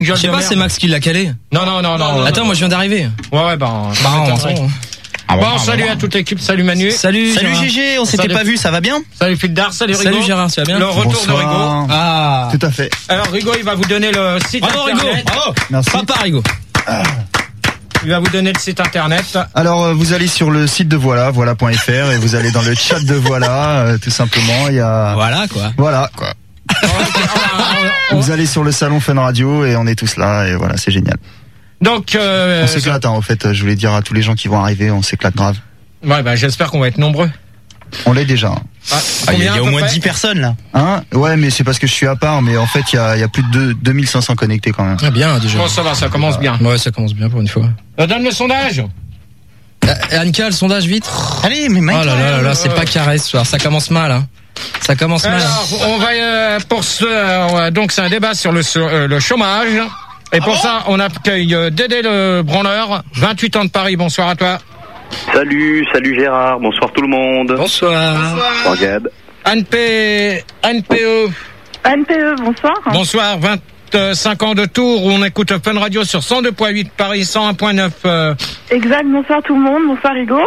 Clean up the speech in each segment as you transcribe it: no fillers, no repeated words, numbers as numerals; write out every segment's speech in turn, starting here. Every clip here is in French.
Je sais pas, c'est Max qui l'a calé. Non. Attends, moi je viens d'arriver. Ouais, bon, salut à toute l'équipe, salut Manu. Salut GG, on s'était pas vu, ça va bien? Salut Fildar, salut Rigo. Salut Gérard, ça va bien? Le retour de Rigo. Ah, tout à fait. Alors Rigo, il va vous donner le site internet. Rigo, bravo. Merci. Papa Rigo. Il va vous donner le site internet. Alors vous allez sur le site de voilà.fr et vous allez dans le chat de tout simplement, il y a Voilà quoi. Vous allez sur le salon Fun Radio et on est tous là et voilà, c'est génial. Donc on s'éclate en fait, je voulais dire à tous les gens qui vont arriver, on s'éclate grave. Ouais, j'espère qu'on va être nombreux. On l'est déjà. Il y a au moins 10 personnes là. Hein? Ouais, mais c'est parce que je suis à part, mais en fait il y a plus de 2500 connectés quand même. Ah bien déjà. Bon, ça va, ça commence bien. Ouais, ça commence bien pour une fois. Donne le sondage. Annika, le sondage vite. Allez, mais Mike. Oh là, c'est pas carré ce soir, ça commence mal hein. Ça commence mal. Alors, on va pour ce donc c'est un débat sur le chômage. Et pour ça, on accueille Dédé le branleur, 28 ans de Paris. Bonsoir à toi. Salut Gérard, bonsoir tout le monde. Bonsoir. Bonsoir Gab. NPE. NPE, bonsoir. Bonsoir, 25 ans de Tours, où on écoute Fun Radio sur 102.8 Paris, 101.9. Exact, bonsoir tout le monde, bonsoir Rigo.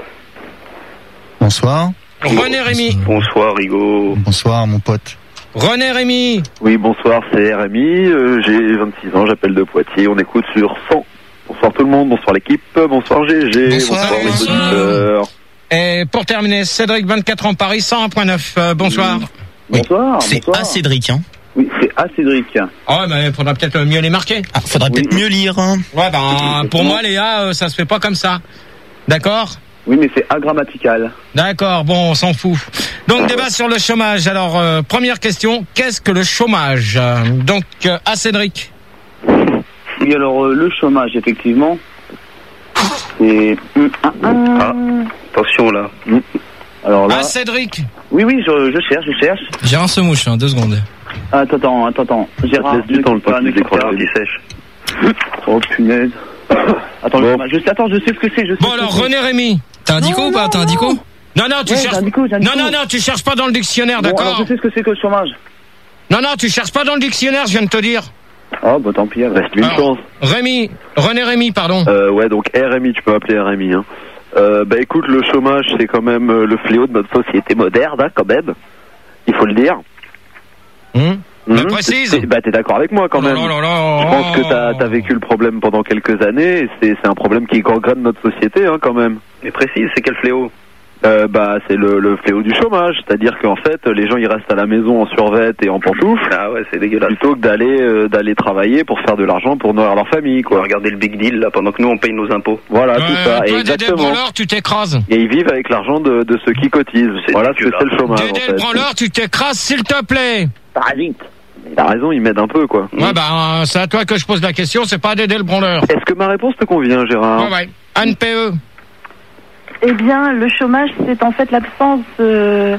Bonsoir. René Rémy. Bonsoir Rigo. Bonsoir mon pote. René Rémy. Oui, bonsoir, c'est Rémy, j'ai 26 ans, j'appelle de Poitiers, on écoute sur 100. Bonsoir tout le monde, bonsoir l'équipe, bonsoir GG, bonsoir les auditeurs. Et pour terminer, Cédric, 24 ans Paris, 101.9, bonsoir. Bonsoir. C'est à Cédric hein. Oui, c'est à Cédric. Ah ouais, mais il faudra peut-être mieux les marquer. Faudrait peut-être mieux lire hein. Ouais, pour moi les A, ça se fait pas comme ça. D'accord? Oui, mais c'est agrammatical. D'accord, bon, on s'en fout. Donc, débat sur le chômage. Alors, première question, qu'est-ce que le chômage? Donc, à Cédric. Oui, alors, le chômage, effectivement, c'est... attention, là. Alors là... À Cédric. Oui, je cherche. Gérard se mouche, 2 secondes. Attends. Gérard, laisse du temps, le temps qu'il décroche, qu'il sèche. Oh, punaise. Attends, je sais ce que c'est. Bon, alors, René Rémy. T'as un dico ou pas? T'as un dico? Non, tu cherches. Non, tu cherches pas dans le dictionnaire, d'accord? Alors, je sais ce que c'est que le chômage. Non, tu cherches pas dans le dictionnaire, je viens de te dire. Oh, bah tant pis, reste une chance. René Rémy, pardon. Ouais, donc RMI, tu peux m'appeler RMI. Hein. Bah écoute, le chômage, c'est quand même le fléau de notre société moderne, hein, quand même. Il faut le dire. Précise. T'es d'accord avec moi quand même. Je pense que t'as vécu le problème pendant quelques années. Et c'est un problème qui gangrène notre société, hein, quand même. Mais précise, c'est quel fléau? C'est le fléau du chômage, c'est-à-dire qu'en fait les gens ils restent à la maison en survêt et en pantoufles. Ah ouais, c'est dégueulasse. Plutôt que d'aller travailler pour faire de l'argent pour nourrir leur famille, quoi. Regardez le big deal là, pendant que nous on paye nos impôts. Voilà, tout ça. Et exactement. Dédé le branleur, tu t'écrases. Et ils vivent avec l'argent de ceux qui cotisent. Voilà ce que c'est le chômage. Dédé le branleur, tu t'écrases s'il te plaît. Parasite. T'as raison, il m'aide un peu, quoi. Ouais, c'est à toi que je pose la question, c'est pas Dédé le branleur. Est-ce que ma réponse te convient, Gérard? Ouais. NPE. Eh bien, le chômage, c'est en fait l'absence de...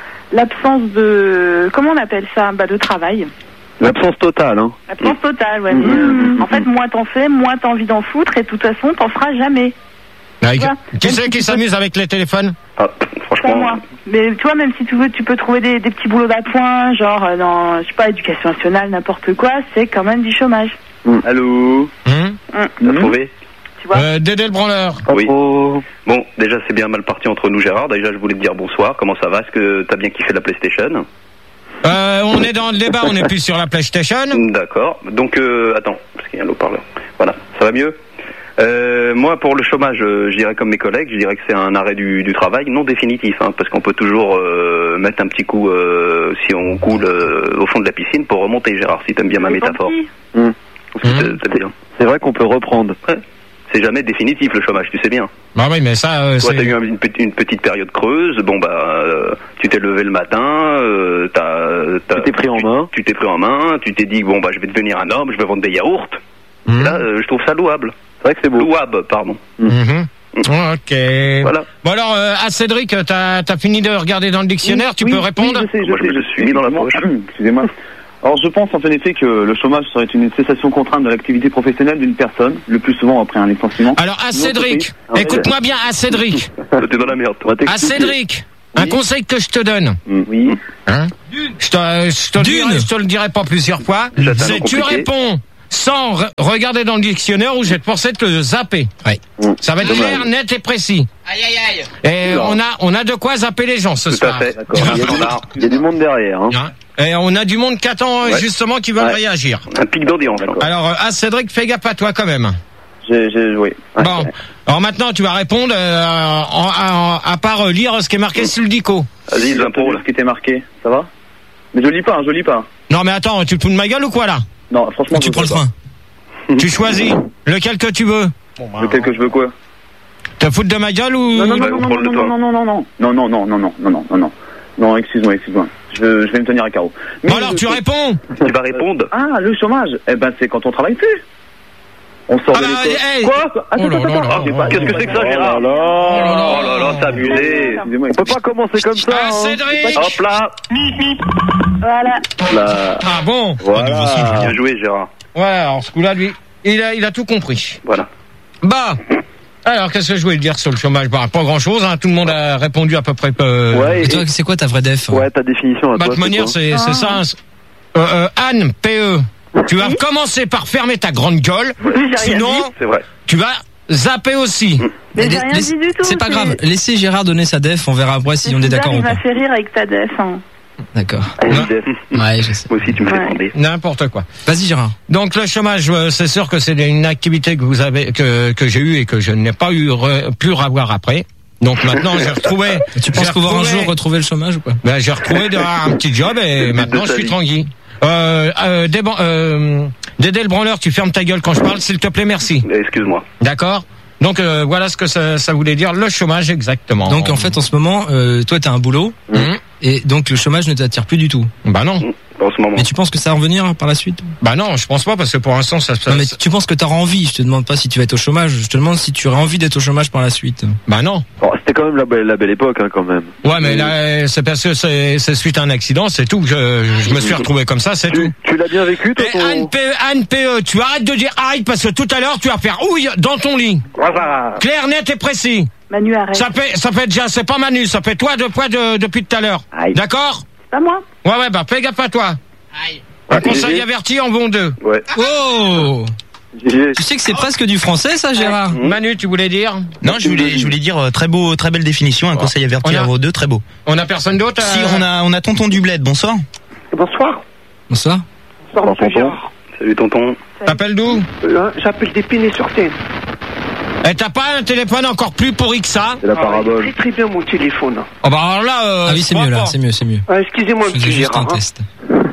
Comment on appelle ça? De travail. L'absence totale, hein. L'absence totale, ouais. En fait, moins t'en fais, moins t'as envie d'en foutre, et de toute façon, t'en feras jamais. Qui c'est qui s'amuse avec les téléphones? Franchement. Pour moi. Mais tu vois, même si tu veux, tu peux trouver des petits boulots d'appoint, genre dans, je sais pas, éducation nationale, n'importe quoi, c'est quand même du chômage. Allô? T'as trouvé? Tu vois? Dédé le branleur. Oui. Bon, déjà c'est bien mal parti entre nous, Gérard. Déjà, je voulais te dire bonsoir. Comment ça va? Est-ce que t'as bien kiffé la PlayStation? On est dans le débat, on n'est plus sur la PlayStation. D'accord. Donc, attends, parce qu'il y a un haut-parleur. Voilà, ça va mieux? Moi, pour le chômage, je dirais comme mes collègues, je dirais que c'est un arrêt du travail non définitif, hein, parce qu'on peut toujours mettre un petit coup si on coule au fond de la piscine pour remonter, Gérard, si t'aimes bien ma métaphore. C'est bien. C'est vrai qu'on peut reprendre. Ouais. C'est jamais définitif le chômage, tu sais bien. Bah oui, mais ça... Toi, t'as eu une petite période creuse, tu t'es levé le matin, tu t'es pris en main. Tu t'es pris en main, tu t'es dit, je vais devenir un homme, je vais vendre des yaourts. Et là, je trouve ça louable. C'est vrai que c'est beau. Louable, pardon. Ok. Voilà. Bon alors, à Cédric, t'as fini de regarder dans le dictionnaire, tu peux répondre? Je me suis mis dans la poche. Excusez-moi. Alors je pense en fait que le chômage serait une cessation contrainte de l'activité professionnelle d'une personne, le plus souvent après un licenciement. Alors à Cédric, écoute-moi bien, à Cédric. T'es dans la merde, toi. À Cédric, un conseil que je te donne. Oui. Hein? Je te le dirai pas plusieurs fois. C'est tu réponds sans regarder dans le dictionnaire où je vais te forcer de te zapper. Ouais. Ça va être clair, net et précis. Aïe, aïe, aïe. Et on a de quoi zapper les gens ce Tout soir. à fait. Il y a du monde derrière. Hein. Et on a du monde qui attend justement qui veulent réagir. Un pic d'audience. Alors, Cédric, fais gaffe à toi quand même. J'ai joué. Bon, alors maintenant tu vas répondre à part lire ce qui est marqué sur le dico. Vas-y, ce qui était marqué. Ça va? Mais je lis pas. Non mais attends, tu te fous de ma gueule ou quoi là? Non, franchement. Tu prends le train. Tu choisis lequel que tu veux. Lequel que je veux quoi? Te foutre de ma gueule ou? Non, excuse-moi. Je vais me tenir à carreau. Bon alors tu réponds. Tu vas répondre. Ah, le chômage. Eh ben c'est quand on travaille plus. On sort de l'école. Quoi? Attends. Qu'est-ce que c'est que ça, Gérard? Oh là là, c'est abusé. On peut pas commencer comme ça. Ah, Cédric. Hop là. Voilà. Ah bon. Voilà. Bien joué, Gérard. Ouais, alors ce coup-là, lui, il a tout compris. Voilà. Bah. Alors, qu'est-ce que je voulais dire sur le chômage? Bah, pas grand-chose, hein. Tout le monde a répondu à peu près. Ouais, et toi, c'est quoi ta vraie def? Ouais, ta définition. Bah, de toute manière, c'est ça. Anne, PE. Tu vas commencer par fermer ta grande gueule. Sinon, tu vas zapper aussi. Mais j'ai rien dit du tout. C'est pas grave. Laissez Gérard donner sa def. On verra après si on est d'accord ou pas. Il m'a fait rire avec ta def. Hein. D'accord. Ouais, je sais. Moi aussi, tu me fais bander. N'importe quoi. Vas-y, Gérard. Donc, le chômage, c'est sûr que c'est une activité que vous avez, que j'ai eue et que je n'ai pas pu revoir après. Donc maintenant, j'ai retrouvé. Tu penses pouvoir un jour retrouver le chômage ou pas? Ben, j'ai retrouvé un petit job et maintenant je suis tranquille. Dédé le branleur, tu fermes ta gueule quand je parle, s'il te plaît, merci. Excuse-moi. D'accord. Donc voilà ce que ça voulait dire, le chômage exactement. Donc en fait, en ce moment, toi, t'as un boulot et donc le chômage ne t'attire plus du tout. Bah non. En ce moment. Mais tu penses que ça va revenir par la suite? Bah non, je pense pas parce que pour l'instant ça. Non mais tu penses que t'auras envie? Je te demande pas si tu vas être au chômage. Je te demande si tu aurais envie d'être au chômage par la suite. Bah non. Oh, c'était quand même la belle époque, hein, quand même. Ouais, mais là c'est parce que c'est suite à un accident, c'est tout. Je me suis retrouvé comme ça, c'est tout. Tu l'as bien vécu, toi? Anne PE, tu arrêtes de dire arrête parce que tout à l'heure tu vas faire ouille dans ton lit. Voilà. Clair, net et précis. Manu, arrête. Ça fait déjà, c'est pas Manu, ça fait toi depuis tout à l'heure. D'accord? Pas moi. Ouais, bah fais gaffe à toi. Aïe. Un conseil averti en bon deux. Ouais. Oh! Tu sais que c'est presque du français, ça, Gérard? Manu, tu voulais dire? Non, je voulais dire très belle définition, un conseil averti à vos deux, très beau. On a personne d'autre? Si, on a tonton du bled, bonsoir. Bonsoir. Bonsoir. Bonsoir, monsieur Gérard. Salut, tonton. T'appelles d'où? J'appelle d'Épinay-sur-Seine. Et t'as pas un téléphone encore plus pourri que ça? C'est la parabole. Très bien mon téléphone. Oh bah alors là, ah oui, c'est mieux là, c'est mieux. Excusez-moi, monsieur juste Gérard. un test.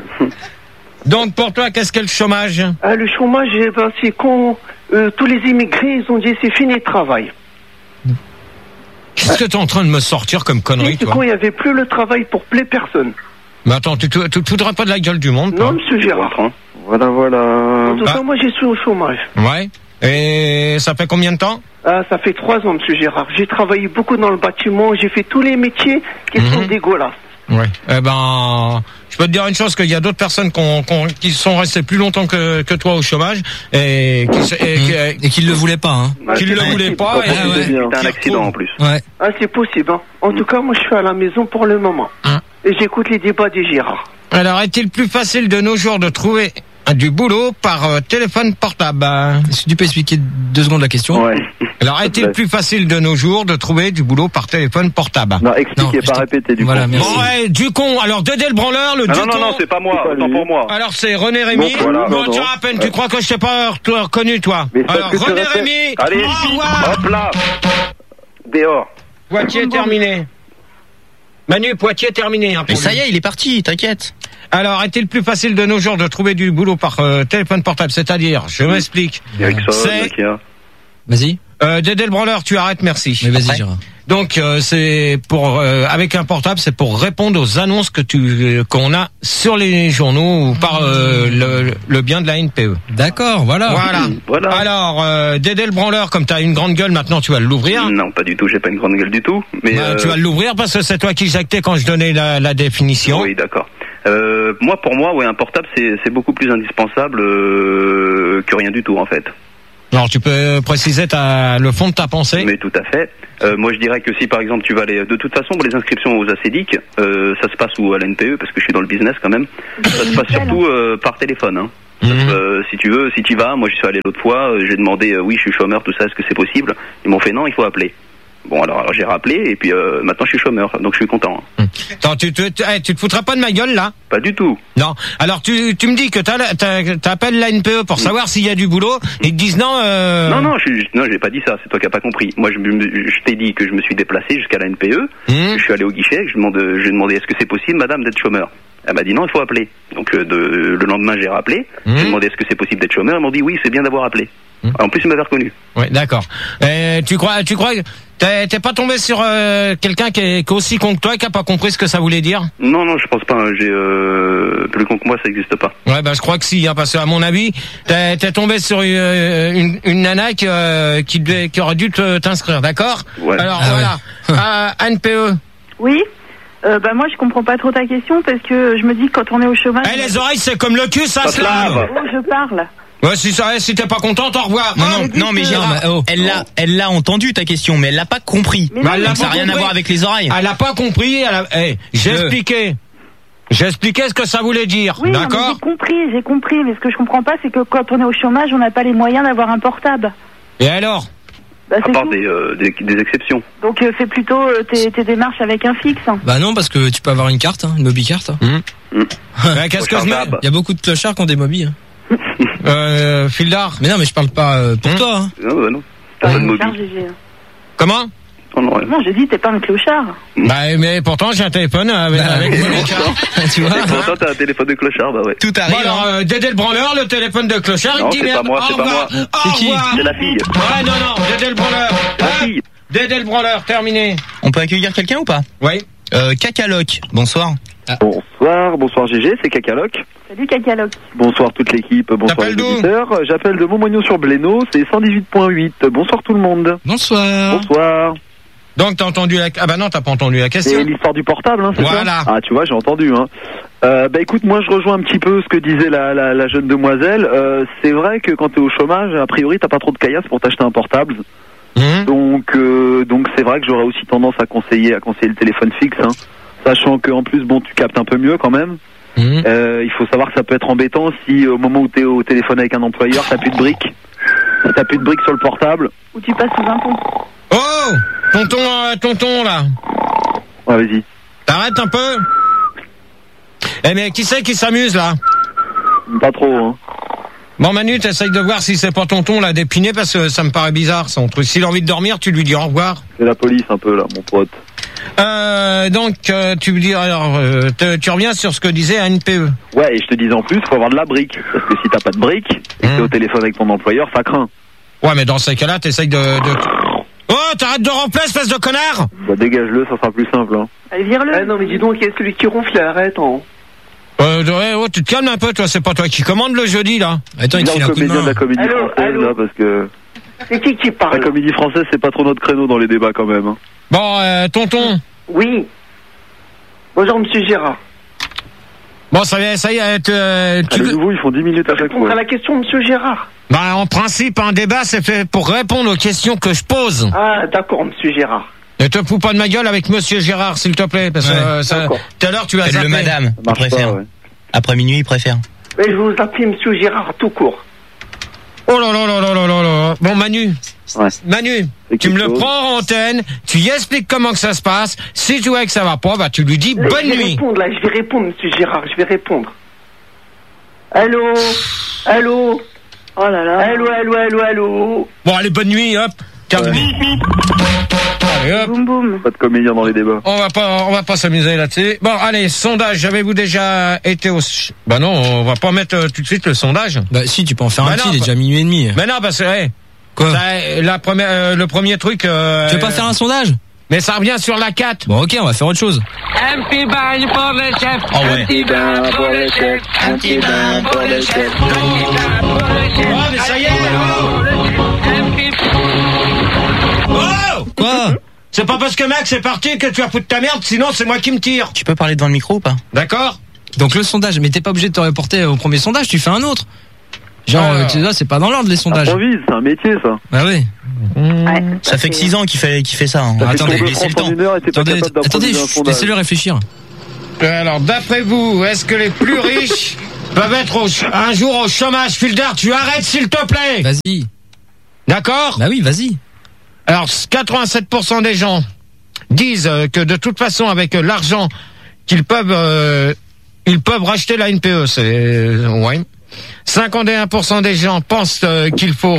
Donc pour toi, qu'est-ce qu'est le chômage? Le chômage, c'est quand tous les immigrés, ils ont dit c'est fini le travail. Qu'est-ce que t'es en train de me sortir comme connerie, C'est toi? quand il n'y avait plus le travail pour plein personne. Mais attends, tu te foudras pas de la gueule du monde, toi? Non, monsieur Gérard. Voilà. En tout cas, moi, je suis au chômage. Ouais. Et ça fait combien de temps? Ça fait 3 ans, monsieur Gérard. J'ai travaillé beaucoup dans le bâtiment. J'ai fait tous les métiers qui sont dégueulasses. Ouais. Eh ben, je peux te dire une chose, qu'il y a d'autres personnes qui sont restées plus longtemps que toi au chômage et qui le voulaient pas, hein. Qui le voulaient pas. C'était un accident en plus. Ouais. Ah, c'est possible. Hein. En tout cas, moi, je suis à la maison pour le moment. Et j'écoute les débats des Gérard. Alors, est-il plus facile de nos jours de trouver du boulot par téléphone portable? Est-ce que tu peux expliquer 2 secondes la question? Ouais. Alors, est-il plus facile de nos jours de trouver du boulot par téléphone portable? Non, expliquez, pas répéter du coup. Voilà, merci. Bon, ouais, du con. Alors, Dédé le branleur, le du con. Non, c'est pas moi, autant pour moi. Alors, c'est René Rémy. Bon, Tu as à peine, tu crois que je t'ai pas reconnu, toi? Alors, René Rémy. Allez, au revoir. hop là. Dehors. Poitiers terminé. Manu, Poitiers terminé. Mais ça y est, il est parti, t'inquiète. Alors, est-il plus facile de nos jours de trouver du boulot par téléphone portable? C'est-à-dire, je m'explique. Vas-y. Dédé le branleur, tu arrêtes, merci. Mais vas-y, Gérard. Donc, c'est pour avec un portable, c'est pour répondre aux annonces qu'on a sur les journaux ou par le bien de la NPE. D'accord, voilà. Alors, Dédé le branleur, comme tu as une grande gueule, maintenant tu vas l'ouvrir. Non, pas du tout, j'ai pas une grande gueule du tout. Mais tu vas l'ouvrir parce que c'est toi qui jactais quand je donnais la définition. Oui, d'accord. Pour moi, un portable, c'est beaucoup plus indispensable que rien du tout, en fait. Alors, tu peux préciser le fond de ta pensée? Mais tout à fait. Moi, je dirais que si, par exemple, tu vas aller... De toute façon, pour les inscriptions aux ACDIC, ça se passe à la NPE, parce que je suis dans le business quand même. Ça se passe surtout par téléphone. Hein. Si tu veux, si tu vas, moi j'y suis allé l'autre fois, j'ai demandé oui je suis chômeur, tout ça, est-ce que c'est possible? Ils m'ont fait non, il faut appeler. Bon alors j'ai rappelé et puis maintenant je suis chômeur, donc je suis content. Attends, tu te foutras pas de ma gueule là? Pas du tout. Non. Alors tu me dis que t'appelles la NPE pour savoir s'il y a du boulot et ils te disent non. Non, j'ai pas dit ça. C'est toi qui as pas compris. Moi je t'ai dit que je me suis déplacé jusqu'à la NPE. Je suis allé au guichet. J'ai demandé est-ce que c'est possible, madame, d'être chômeur? Elle m'a dit non, il faut appeler. Donc le lendemain j'ai rappelé. J'ai demandé est-ce que c'est possible d'être chômeur. Ils m'ont dit oui, c'est bien d'avoir appelé. En plus, ils m'avaient reconnu. Ouais, d'accord. Tu crois t'es pas tombé sur quelqu'un qui est aussi con que toi, qui a pas compris ce que ça voulait dire? Non, je pense pas. J'ai plus con que moi, ça n'existe pas. Ouais, je crois que si, parce qu'à mon avis, t'es tombé sur une nana qui aurait dû t'inscrire, d'accord? Ouais. Alors voilà, NPE. Oui. Moi je comprends pas trop ta question parce que je me dis que quand on est au chômage. Les oreilles c'est comme le cul, ça se lave. Oh, je parle. Ouais, si t'es pas contente, au revoir. Non, mais Gérard, elle l'a entendu ta question, mais elle l'a pas compris. Ça n'a rien à voir avec les oreilles. Elle a pas compris. J'ai expliqué ce que ça voulait dire. Oui, d'accord. J'ai compris. Mais ce que je comprends pas, c'est que quand on est au chômage, on n'a pas les moyens d'avoir un portable. Et alors? À part des exceptions. Donc fais plutôt tes démarches avec un fixe. Bah non, parce que tu peux avoir une carte, une mobicarte. Qu'est-ce que je mets? Il y a beaucoup de clochards qui ont des mobiles. Fildar. Mais non, mais je parle pas pour toi. Non. Pas de mobile. Comment? Non, j'ai dit t'es pas un clochard. Mais pourtant j'ai un téléphone avec tu vois. Pourtant t'as un téléphone de clochard, bah ouais. Tout arrive. Bon, alors Dédé le branleur, le téléphone de clochard, non, il dit merde. C'est pas moi. C'est qui? C'est la fille. Ouais, non, Dédé le branleur. C'est la fille. Dédé le branleur, terminé. On peut accueillir quelqu'un ou pas? Oui. Cacaloc, bonsoir. Bonsoir GG, c'est Cacaloc. Salut Cacaloc. Bonsoir toute l'équipe, bonsoir les auditeurs. J'appelle de Montmagnon-sur-Blénaud, c'est 118.8. Bonsoir tout le monde. Bonsoir. Donc t'as entendu Ah bah non, t'as pas entendu la question. C'est l'histoire du portable, c'est voilà. Ça? Ah tu vois, j'ai entendu. Écoute, moi je rejoins un petit peu ce que disait la jeune demoiselle. C'est vrai que quand t'es au chômage, a priori t'as pas trop de caillasse pour t'acheter un portable. Donc c'est vrai que j'aurais aussi tendance à conseiller le téléphone fixe, sachant que en plus tu captes un peu mieux quand même. Il faut savoir que ça peut être embêtant si au moment où t'es au téléphone avec un employeur, t'as plus de briques. Si t'as plus de briques sur le portable. Ou tu passes sous un pont. Oh, tonton là. Ouais, vas-y. T'arrêtes un peu. Mais qui c'est qui s'amuse là? Pas trop. Bon Manu, t'essayes de voir si c'est pas tonton là d'épiné parce que ça me paraît bizarre son truc. S'il a envie de dormir, tu lui dis au revoir. C'est la police un peu là, mon pote. Donc tu me dis alors tu reviens sur ce que disait NPE. Ouais, et je te disais en plus, faut avoir de la brique parce que si t'as pas de brique et que t'es au téléphone avec ton employeur, ça craint. Ouais, mais dans ces cas-là, t'essayes de... Oh, t'arrêtes de remplir, espèce de connard! Bah dégage-le, ça sera plus simple. Allez, vire-le. Non mais dis donc, il y a celui qui ronfle, arrête. Tu te calmes un peu, toi, c'est pas toi qui commande le jeudi, là. Attends, il te file un coup de main. De la comédie française, là, parce que... C'est qui parle? La comédie française, c'est pas trop notre créneau dans les débats, quand même. Bon, tonton. Oui. Bonjour, monsieur Gérard. Bon, ça y est, de nouveau, ils font 10 minutes à chaque fois. Répondre à la question, monsieur Gérard. Bah, en principe, un débat, c'est fait pour répondre aux questions que je pose. Ah, d'accord, monsieur Gérard. Ne te fous pas de ma gueule avec monsieur Gérard, s'il te plaît, parce que tout à l'heure, tu as zappé. Le madame, il préfère. Après minuit, il préfère. Mais je vous appelle monsieur Gérard tout court. Oh là là là là là là là. Bon, Manu. Ouais. Manu, tu me le prends en antenne, tu y expliques comment que ça se passe. Si tu vois que ça va pas, bah tu lui dis bonne nuit. Je vais répondre, monsieur Gérard, je vais répondre. Allô. Oh là là. Allô. Bon, allez, bonne nuit, hop. Allez, hop. Boum boum. Pas de comédien dans les débats. On va pas s'amuser là-dessus. Bon, allez, sondage. Avez-vous déjà été au... Bah non, on va pas mettre tout de suite le sondage. Bah si, tu peux en faire un petit, il est déjà minuit et demi. Mais non, parce que... Quoi? Le premier truc... Tu veux pas faire un sondage? Mais ça revient sur la 4. Bon, ok, on va faire autre chose. Un petit bain pour le chef. Oh ouais. Un petit bain pour le chef. Un petit bain pour le chef. Un petit bain pour le chef. Oh, mais ça y est. Oh! Quoi? C'est pas parce que Max est parti que tu vas foutre ta merde, sinon c'est moi qui me tire. Tu peux parler devant le micro ou pas? D'accord? Donc le sondage, mais t'es pas obligé de te reporter au premier sondage, tu fais un autre. Genre, tu vois, c'est pas dans l'ordre les sondages. Improvise, c'est un métier ça. Bah oui. Ouais, Ça fait que 6 ans qu'il fait ça. Attendez, laissez le temps. Attendez, laissez-le réfléchir. Alors, d'après vous, est-ce que les plus riches peuvent être un jour au chômage. Filder, tu arrêtes s'il te plaît. Vas-y. D'accord ? Bah oui, vas-y. Alors, 87% des gens disent que de toute façon, avec l'argent qu'ils peuvent, ils peuvent racheter la NPE. C'est ouais. 51% des gens pensent qu'il faut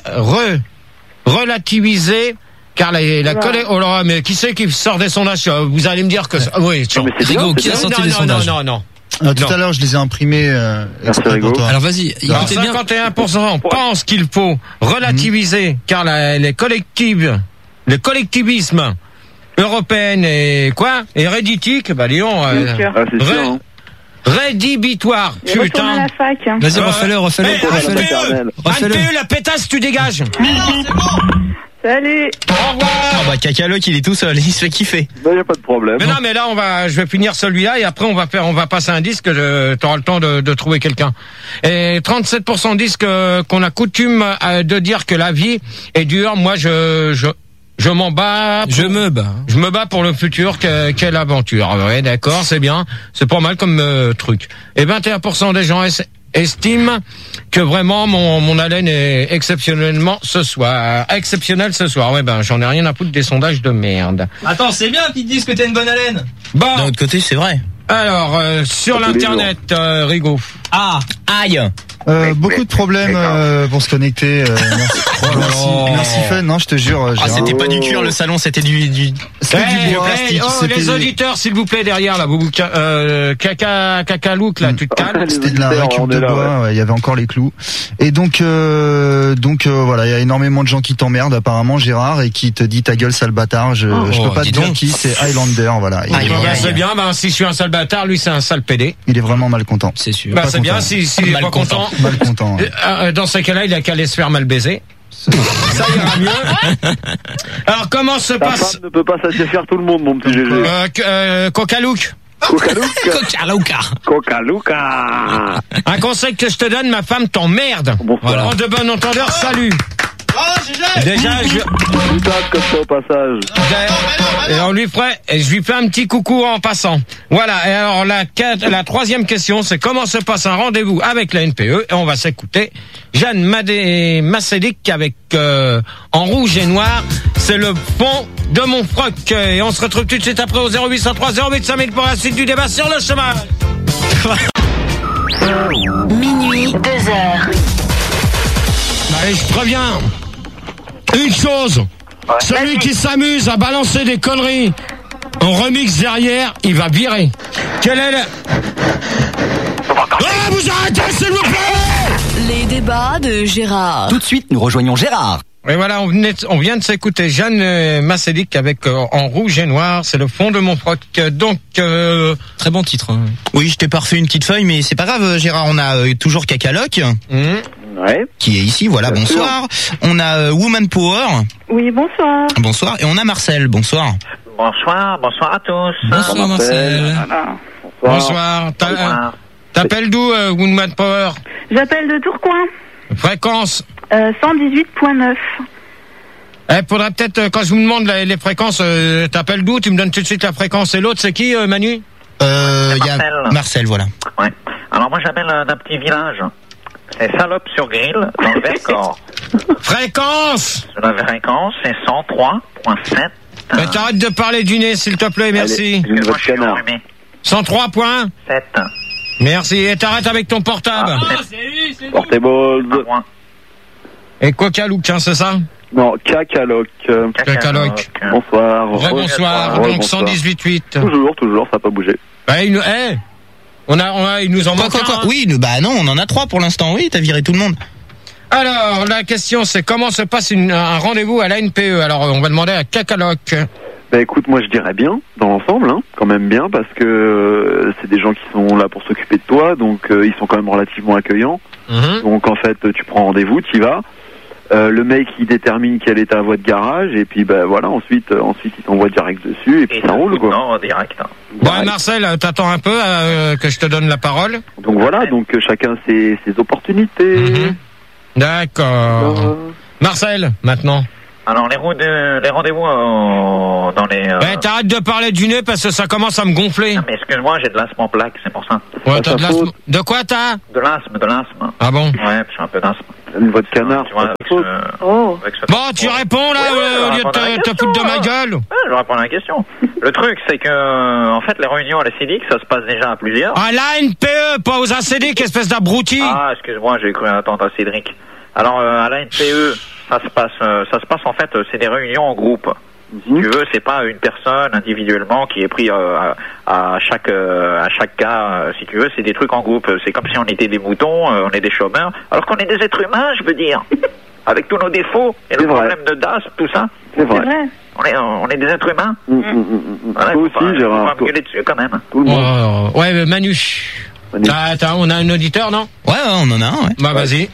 relativiser. Car la collègue, oh là, mais qui c'est qui sort des sondages? Vous allez me dire que oui, Rigaud, qui a sorti des sondages? Non. Tout à l'heure, je les ai imprimés. Rigaud. Alors vas-y, écoutez bien. 51% pensent qu'il faut relativiser, car les collectivismes européens et quoi? Et réditique, bah disons, rédhibitoire. Putain. À la fac, hein. Vas-y, refais-le. NPE, la pétasse, tu dégages. Salut. Au revoir. Ah bah Cacaloc, il est tout seul, il se fait kiffer. Bah, y a pas de problème. Mais non, mais là, je vais finir celui-là et après on va passer un disque. T'auras le temps de trouver quelqu'un. Et 37% disent qu'on a coutume de dire que la vie est dure. Moi, je m'en bats. Je me bats pour le futur. Quelle aventure. Ouais, d'accord, c'est bien. C'est pas mal comme truc. Et 21% des gens estime que vraiment mon haleine est exceptionnelle ce soir. Ouais, ben j'en ai rien à foutre des sondages de merde. Attends, c'est bien qu'ils te disent que t'as une bonne haleine. Bon. D'un autre côté, c'est vrai. Alors, sur l'internet, Rigaud. Ah, aïe. Beaucoup de problèmes pour se connecter. Merci Fun, non, je te jure. C'était pas du cuir le salon, c'était du plastique. Les auditeurs, s'il vous plaît, derrière là, vous cacalouk là, tu te calmes. C'était de la récup de bois, il y avait encore les clous. Et donc voilà, il y a énormément de gens qui t'emmerdent apparemment, Gérard, et qui te dit ta gueule sale bâtard. Je peux pas te dire qui, c'est Highlander, voilà. C'est bien, si je suis un sale bâtard, lui c'est un sale pédé. Il est vraiment mal content. C'est sûr. Bah c'est bien, s'il est pas content. Mal content. Dans ces cas-là, il a qu'à aller se faire mal baiser. Ça ira mieux. Alors, comment se passe... Ta femme ne peut pas satisfaire tout le monde, mon petit GG. Coca-Louk. Coca-Luca. Un conseil que je te donne, ma femme t'emmerde. Voilà. En de bon entendeur, salut. Déjà, comme ça au passage. Et on lui ferait, et je lui fais un petit coucou en passant. Voilà. Et alors la troisième question, c'est comment se passe un rendez-vous avec la NPE. Et on va s'écouter Jeanne Massédic avec en rouge et noir. C'est le fond de mon froc. Et on se retrouve tout de suite après au 0803 08 5000 pour la suite du débat sur le chômage. Minuit, 2h. Allez, je préviens. Une chose, celui qui s'amuse à balancer des conneries en remix derrière, il va virer. Quelle est vous arrêtez, s'il vous plaît! Les débats de Gérard. Tout de suite, nous rejoignons Gérard. Et voilà, on vient de s'écouter Jeanne Massédic avec en rouge et noir, c'est le fond de mon froc. Donc, très bon titre. Hein. Oui, je t'ai pas refait une petite feuille, mais c'est pas grave, Gérard, on a toujours Cacaloc. Ouais. Qui est ici, voilà, bien bonsoir. Sûr. On a Woman Power. Oui, bonsoir. Bonsoir. Et on a Marcel, bonsoir. Bonsoir à tous. Bonsoir Marcel. Bonsoir. T'appelles d'où, Woman Power? J'appelle de Tourcoing. Fréquence 118.9. Faudrait peut-être, quand je vous demande les fréquences, t'appelles d'où? Tu me donnes tout de suite la fréquence. Et l'autre, c'est qui, Manu? Il y a Marcel, voilà. Ouais. Alors moi, j'appelle d'un petit village. C'est Salope-sur-Grille, dans le Vercors. Fréquence! La fréquence, c'est 103.7. Mais t'arrêtes de parler du nez, s'il te plaît, merci. 103.7. Merci, et t'arrêtes avec ton portable. Portable. Et Coca-Louk, c'est ça? Non, Cacaloc. Cacaloc. Bonsoir. Bonsoir. Donc 118.8. Toujours, ça n'a pas bougé. Il nous en manque un. Oui, bah non, on en a 3 pour l'instant. Oui, t'as viré tout le monde. Alors, la question, c'est comment se passe un rendez-vous à la NPE? Alors, on va demander à Cacaloc. Bah écoute, moi je dirais bien, dans l'ensemble, quand même bien, parce que c'est des gens qui sont là pour s'occuper de toi, donc ils sont quand même relativement accueillants. Donc en fait, tu prends rendez-vous, tu y vas. Le mec il détermine quelle est ta voie de garage, et puis bah voilà, ensuite il t'envoie direct dessus, et puis ça roule quoi. Non, direct. Bon, Marcel, t'attends un peu que je te donne la parole. Donc voilà, donc chacun ses opportunités. D'accord. Marcel, maintenant. Alors, les rendez-vous dans les... t'arrêtes de parler du nez parce que ça commence à me gonfler. Non, mais excuse-moi, j'ai de l'asthme en plaque, c'est pour ça. Ouais, t'as de l'asthme. De quoi t'as? De l'asthme. Ah bon? Ouais, j'ai un peu d'asthme. Une voix de canard. Tu vois, Bon, tu réponds là, au lieu de te foutre de ma gueule. Ouais, je réponds à la question. Le truc, c'est que, en fait, les réunions à la CEDIC, ça se passe déjà à plusieurs. À la NPE, pas aux ACDIC, espèce d'abruti. Ah, excuse-moi, j'ai cru attendre à Cédric. Alors, à la NPE, ça se passe en fait, c'est des réunions en groupe. Si tu veux, c'est pas une personne individuellement qui est pris à chaque cas. Si tu veux, c'est des trucs en groupe. C'est comme si on était des moutons, on est des chômeurs, alors qu'on est des êtres humains, je veux dire, avec tous nos défauts et le problème de DAS, tout ça. C'est vrai. On est des êtres humains. Toi aussi, Gérard. On va me gueuler dessus quand même. Ouais, mais Manu. On a un auditeur, non? Ouais, on en a un, ouais. Bah, vas-y.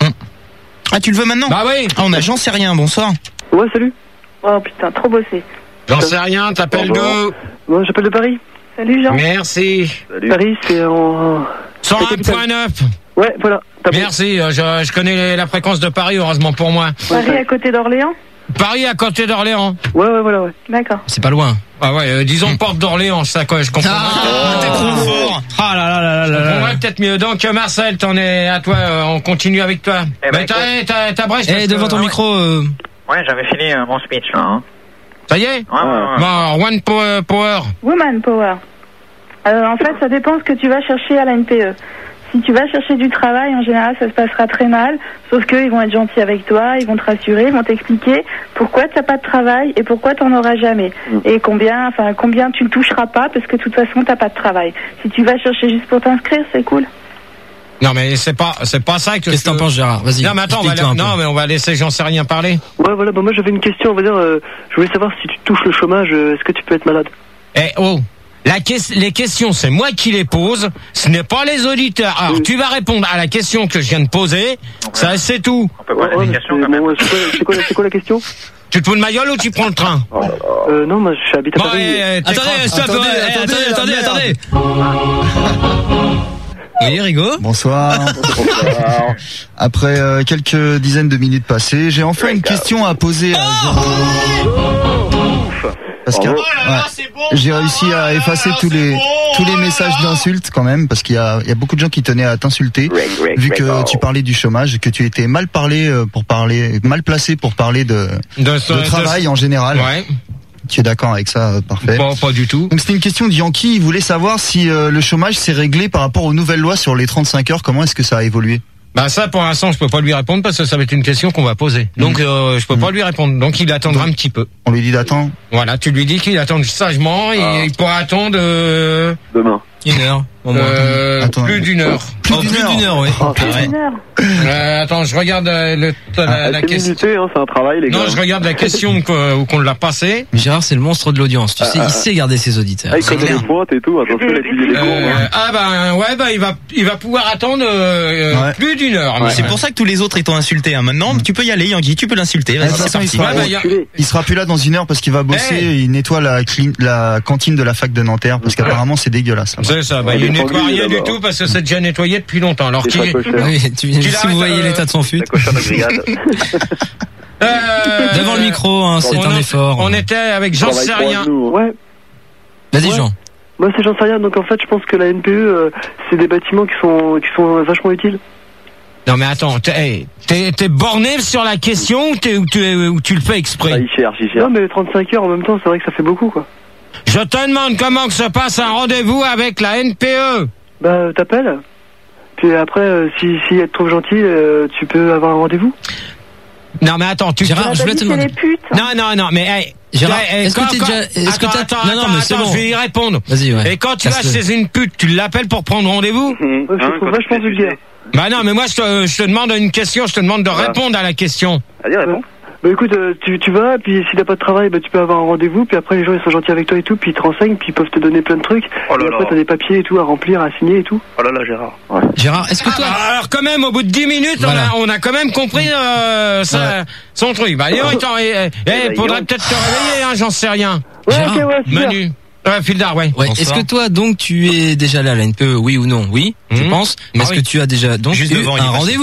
Ah, tu le veux maintenant? Bah oui. Ah, on a J'en sais rien, bonsoir. Ouais, salut. Oh putain, trop bossé. J'en sais rien, t'appelles d'où? Moi, j'appelle de Paris. Salut Jean. Merci. Salut. Paris, c'est en... 101.9. Ouais, voilà. Merci, je connais la fréquence de Paris, heureusement pour moi. Paris à côté d'Orléans? Paris à côté d'Orléans. Ouais, voilà, ouais. D'accord. C'est pas loin. Ah ouais, disons porte d'Orléans, ça quoi, je comprends. T'es trop fort. Ah là là là là là. On va peut-être mieux. Donc Marcel, t'en es à toi, on continue avec toi. Mais t'as Brest. Devant ton micro. Ouais, j'avais fini mon speech là. Hein. Ça y est? Ouais. Bon, One Power. Woman Power. En fait, ça dépend ce que tu vas chercher à la NPE. Si tu vas chercher du travail, en général, ça se passera très mal. Sauf qu'ils vont être gentils avec toi, ils vont te rassurer, ils vont t'expliquer pourquoi tu n'as pas de travail et pourquoi tu n'en auras jamais. Et combien tu ne toucheras pas parce que de toute façon, tu n'as pas de travail. Si tu vas chercher juste pour t'inscrire, c'est cool. Non mais c'est pas ça que. Qu'est-ce que t'en penses, Gérard? Vas-y. Non mais attends, on va laisser J'en sais rien parler. Ouais, voilà, bah moi j'avais une question, on va dire, je voulais savoir si tu touches le chômage, est-ce que tu peux être malade? Les questions, c'est moi qui les pose, ce n'est pas les auditeurs. Alors, tu vas répondre à la question que je viens de poser, ça c'est tout. On peut poser des questions quand même. C'est quoi la question? Tu te fous de ma gueule ou tu prends le train? Non, moi je habite à Paris. Attendez, stop, attendez. Oui, Rigo. Bonsoir. Après quelques dizaines de minutes passées, j'ai enfin une question à poser à parce que j'ai réussi à effacer tous les messages d'insultes quand même, parce qu'il y a beaucoup de gens qui tenaient à t'insulter, vu que tu parlais du chômage, que tu étais mal placé pour parler de travail en général. Ouais. Tu es d'accord avec ça? Parfait. Bon, pas du tout. Donc c'était une question de Yankee, il voulait savoir si le chômage s'est réglé par rapport aux nouvelles lois sur les 35 heures, comment est-ce que ça a évolué? Bah ça pour l'instant je peux pas lui répondre parce que ça va être une question qu'on va poser. Donc je peux pas lui répondre. Donc il attendra un petit peu. On lui dit d'attendre. Voilà, tu lui dis qu'il attend sagement et il pourra attendre demain. Une heure. Plus d'une heure. Plus d'une heure, oui. Attends, je regarde la question. C'est un travail, les gars. Non, je regarde la question qu'on l'a passée. Mais Gérard, c'est le monstre de l'audience. Tu sais, il sait garder ses auditeurs. Il connaît les pointes et tout. Attention, il a étudié les cours. Il va pouvoir attendre plus d'une heure. C'est pour ça que tous les autres étant insultés. Maintenant, tu peux y aller, Yankee. Tu peux l'insulter. Vas-y, c'est parti. Il sera plus là dans une heure parce qu'il va bosser. Il nettoie la cantine de la fac de Nanterre parce qu'apparemment c'est dégueulasse. C'est ça. Il nettoie rien du tout parce que c'est déjà nettoyé depuis longtemps. Alors si vous voyez l'état de son fut. Devant le micro, c'est un effort. On était avec J'en sais rien. Ouais. Vas-y, Jean. Moi c'est J'en sais rien. Donc en fait, je pense que la NPE, c'est des bâtiments qui sont vachement utiles. Non mais attends, t'es borné sur la question ou tu le fais exprès? Il cherche. Non mais 35 heures en même temps, c'est vrai que ça fait beaucoup quoi. Je te demande comment que se passe un rendez-vous avec la NPE. Bah t'appelles. Puis après, si elle te trouve gentil, tu peux avoir un rendez-vous. Non mais attends, Gérard, je voulais te demander. Non, mais Gérard, est-ce que t'as non mais c'est bon. Je vais y répondre. Vas-y, ouais. Et quand tu vas chez une pute, tu l'appelles pour prendre rendez-vous? Je trouve vachement vulgaire. Bah non, mais moi je te demande une question, je te demande de répondre à la question. Allez, réponds. Bah écoute, tu vas, puis si t'as pas de travail, bah tu peux avoir un rendez-vous, puis après les gens ils sont gentils avec toi et tout, puis ils te renseignent, puis ils peuvent te donner plein de trucs. Et après t'as des papiers et tout à remplir, à signer et tout. Oh là là, Gérard. Ouais. Gérard, est-ce que toi... alors quand même, au bout de 10 minutes, voilà. on a quand même compris son truc. Bah faudrait peut-être te réveiller, J'en sais rien. Ouais, Gérard, ok, ouais, Manu. Fildar, ouais. Est-ce que toi, donc, tu es déjà là à la NPE, oui ou non? Oui, je pense. Mais est-ce que tu as déjà donc eu un rendez-vous?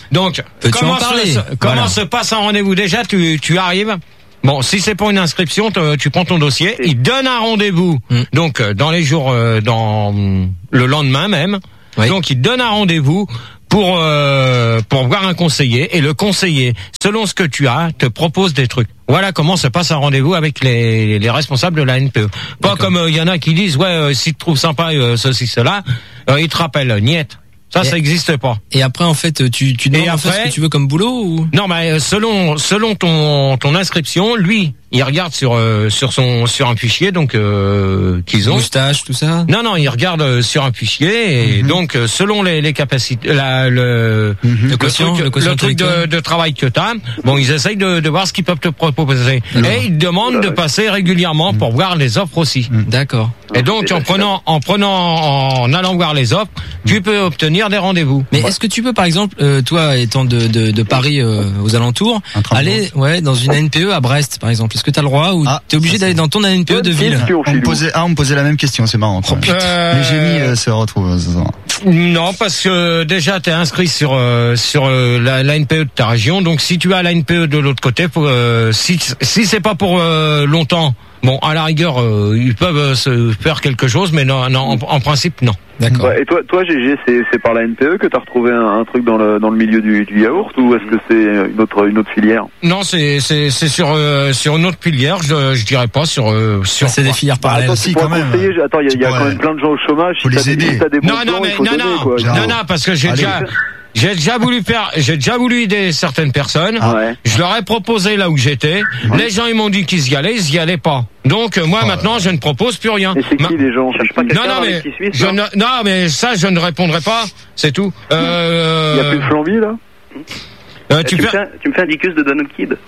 Donc, comment se passe un rendez-vous? Déjà, tu arrives. Bon, si c'est pour une inscription, tu prends ton dossier. Il donne un rendez-vous. Donc, dans les jours, dans le lendemain même. Oui. Donc, il donne un rendez-vous pour voir un conseiller, et le conseiller, selon ce que tu as, te propose des trucs. Voilà comment se passe un rendez-vous avec les responsables de la NPE. Pas comme il y en a qui disent si tu trouves sympa ceci cela, ils te rappellent niette. Ça existe pas. Et après, en fait, tu demandes en fait ce que tu veux comme boulot ou? Non, mais selon ton inscription, lui, il regarde sur un fichier, donc qu'ils ont. Moustache, tout ça. Non, il regarde sur un fichier, et donc selon les capacités, le truc de travail que t'as, bon, ils essayent de voir ce qu'ils peuvent te proposer. Et ils demandent de passer régulièrement pour voir les offres aussi. D'accord. Et donc en allant voir les offres, tu peux obtenir des rendez-vous. Mais est-ce que tu peux, par exemple, toi étant de Paris aux alentours, aller dans une ANPE à Brest, par exemple? Est-ce que tu as le droit ou t'es obligé d'aller dans ton ANPE de ville? On me posait la même question, c'est marrant. Les génies se retrouvent. Non, parce que déjà t'es inscrit sur l'ANPE de ta région. Donc si tu as l'ANPE de l'autre côté, si c'est pas pour longtemps. Bon, à la rigueur, ils peuvent se faire quelque chose, mais non, en principe, non. D'accord. Ouais, et toi, GG, c'est par la NPE que t'as retrouvé un truc dans le milieu du yaourt, ou est-ce que c'est une autre filière? Non, c'est sur une autre filière. Je dirais pas sur. C'est des filières parallèles aussi quand même. Attends, il y a quand même plein de gens au chômage. Faut les aider. Non, parce que j'ai déjà voulu aider certaines personnes. Je leur ai proposé là où j'étais. Les gens, ils m'ont dit qu'ils y allaient pas. Donc moi maintenant, je ne propose plus rien. Et c'est qui les gens? Cherche pas quelqu'un non, mais ça, je ne répondrai pas. C'est tout. Il y a plus de flambi là. Tu me fais un dicus de Donald Kid.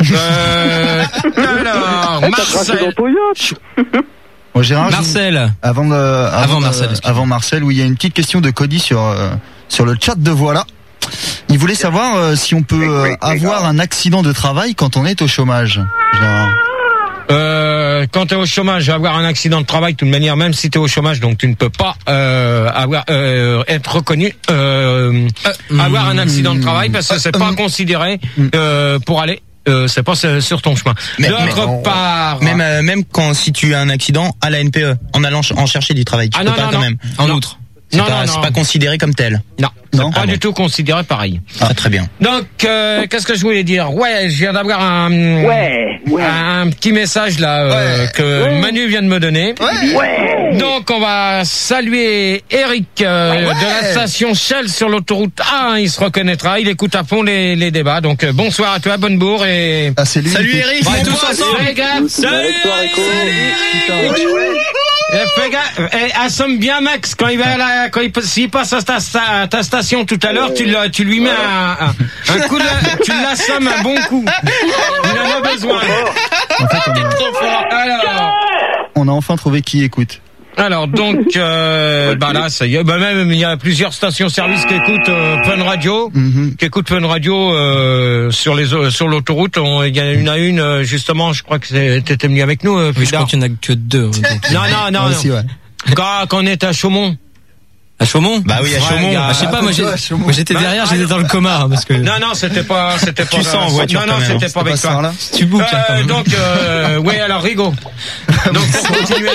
Alors, Marcel. Bon, Gérard, Marcel. Avant Marcel, où il y a une petite question de Cody sur le chat de Voilà. Il voulait savoir si on peut avoir un accident de travail quand on est au chômage. Gérard. Quand tu es au chômage, avoir un accident de travail, de toute manière, même si tu es au chômage, donc tu ne peux pas être reconnu avoir un accident de travail, parce que c'est pas considéré pour aller. C'est pas sur ton chemin. D'autre part, même si tu as un accident à la NPE, en allant en chercher du travail, tu peux pas quand même. En outre. C'est pas considéré comme tel. Non, pas du tout considéré pareil. Très bien. Donc, qu'est-ce que je voulais dire? Je viens d'avoir un petit message là que Manu vient de me donner. Donc, on va saluer Eric de la station Shell sur l'autoroute A. Il se reconnaîtra. Il écoute à fond les débats. Donc, bonsoir à toi, bonne bourre et salut Eric. On va tous ensemble. Salut Eric. Fais gaffe, assomme bien Max quand s'il passe à ta station tout à l'heure, tu lui mets un coup tu l'assommes un bon coup. Il en a besoin. En fait, on a enfin trouvé qui écoute. Alors donc là ça y est, même il y a plusieurs stations-service qui écoutent Fun Radio, sur l'autoroute. Il y en a une justement, je crois que t'étais venu avec nous. Je crois qu'il n'y en a que deux. Non. Aussi, ouais. Quand on est à Chaumont. À Chaumont? Bah oui, à Chaumont. Je sais pas, moi j'étais derrière, j'étais dans le coma, parce que. Non, c'était pas. Tu sens en voiture. Non, c'était pas avec toi. Tu boucles. Donc, alors Rigo. Donc pour continuer.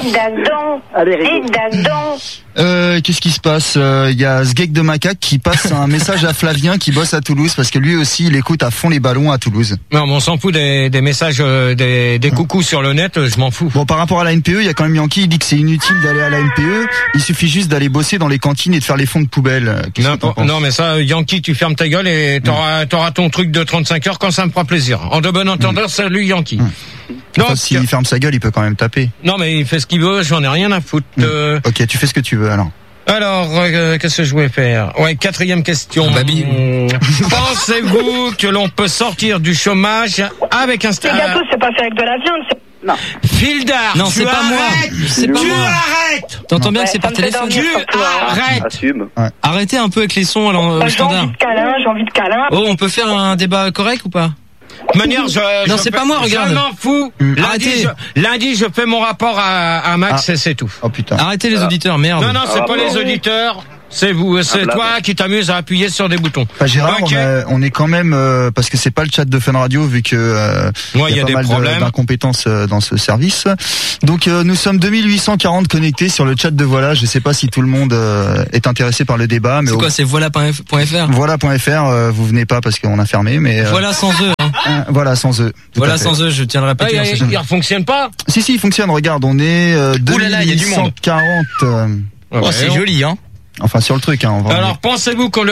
Qu'est-ce qui se passe? Il y a Sgeg de Macaque qui passe un message à Flavien qui bosse à Toulouse, parce que lui aussi il écoute à fond les ballons à Toulouse. Non, mais on s'en fout des messages, des coucous sur le net, je m'en fous. Bon, par rapport à la NPE, il y a quand même Yankee, il dit que c'est inutile d'aller à la NPE, il suffit juste d'aller bosser dans les cantines et de faire les fonds de poubelle. Non, mais ça, Yankee, tu fermes ta gueule et t'auras ton truc de 35 heures quand ça me fera plaisir. En de bon entendeur, salut Yankee. Donc, s'il ferme sa gueule, il peut quand même taper. Non, mais il fait ce qu'il veut, j'en ai rien à foutre. Ok, tu fais ce que tu veux alors. Alors, qu'est-ce que je voulais faire? Quatrième question. Pensez-vous que l'on peut sortir du chômage avec un stage? Les gâteaux, c'est pas fait avec de la viande. Non. Fildar, non, c'est pas moi. C'est pas moi. Arrêtes. T'entends bien que c'est par téléphone. Tu arrêtes. Assume. Arrêtez un peu avec les sons au standard. J'ai envie de câlin. Oh, on peut faire un débat correct ou pas? Manière, non, c'est pas moi, regarde. Je m'en fous. Lundi, je fais mon rapport à Max et c'est tout. Oh putain. Arrêtez les auditeurs, merde. Non, c'est pas les auditeurs. c'est toi qui t'amuses à appuyer sur des boutons. Gérard, on est quand même parce que c'est pas le chat de Fun Radio vu que il y a pas mal d'incompétences dans ce service. Donc nous sommes 2840 connectés sur le chat de Voilà. Je sais pas si tout le monde est intéressé par le débat, mais c'est quoi, c'est voilà.fr. Voilà.fr, vous venez pas parce qu'on a fermé, mais voilà sans eux. Voilà sans eux. Voilà sans eux, je tiens à le répéter. Il ne fonctionne pas. Si, il fonctionne. Regarde, on est 2840. C'est joli, hein. Enfin sur le truc. Alors pensez-vous que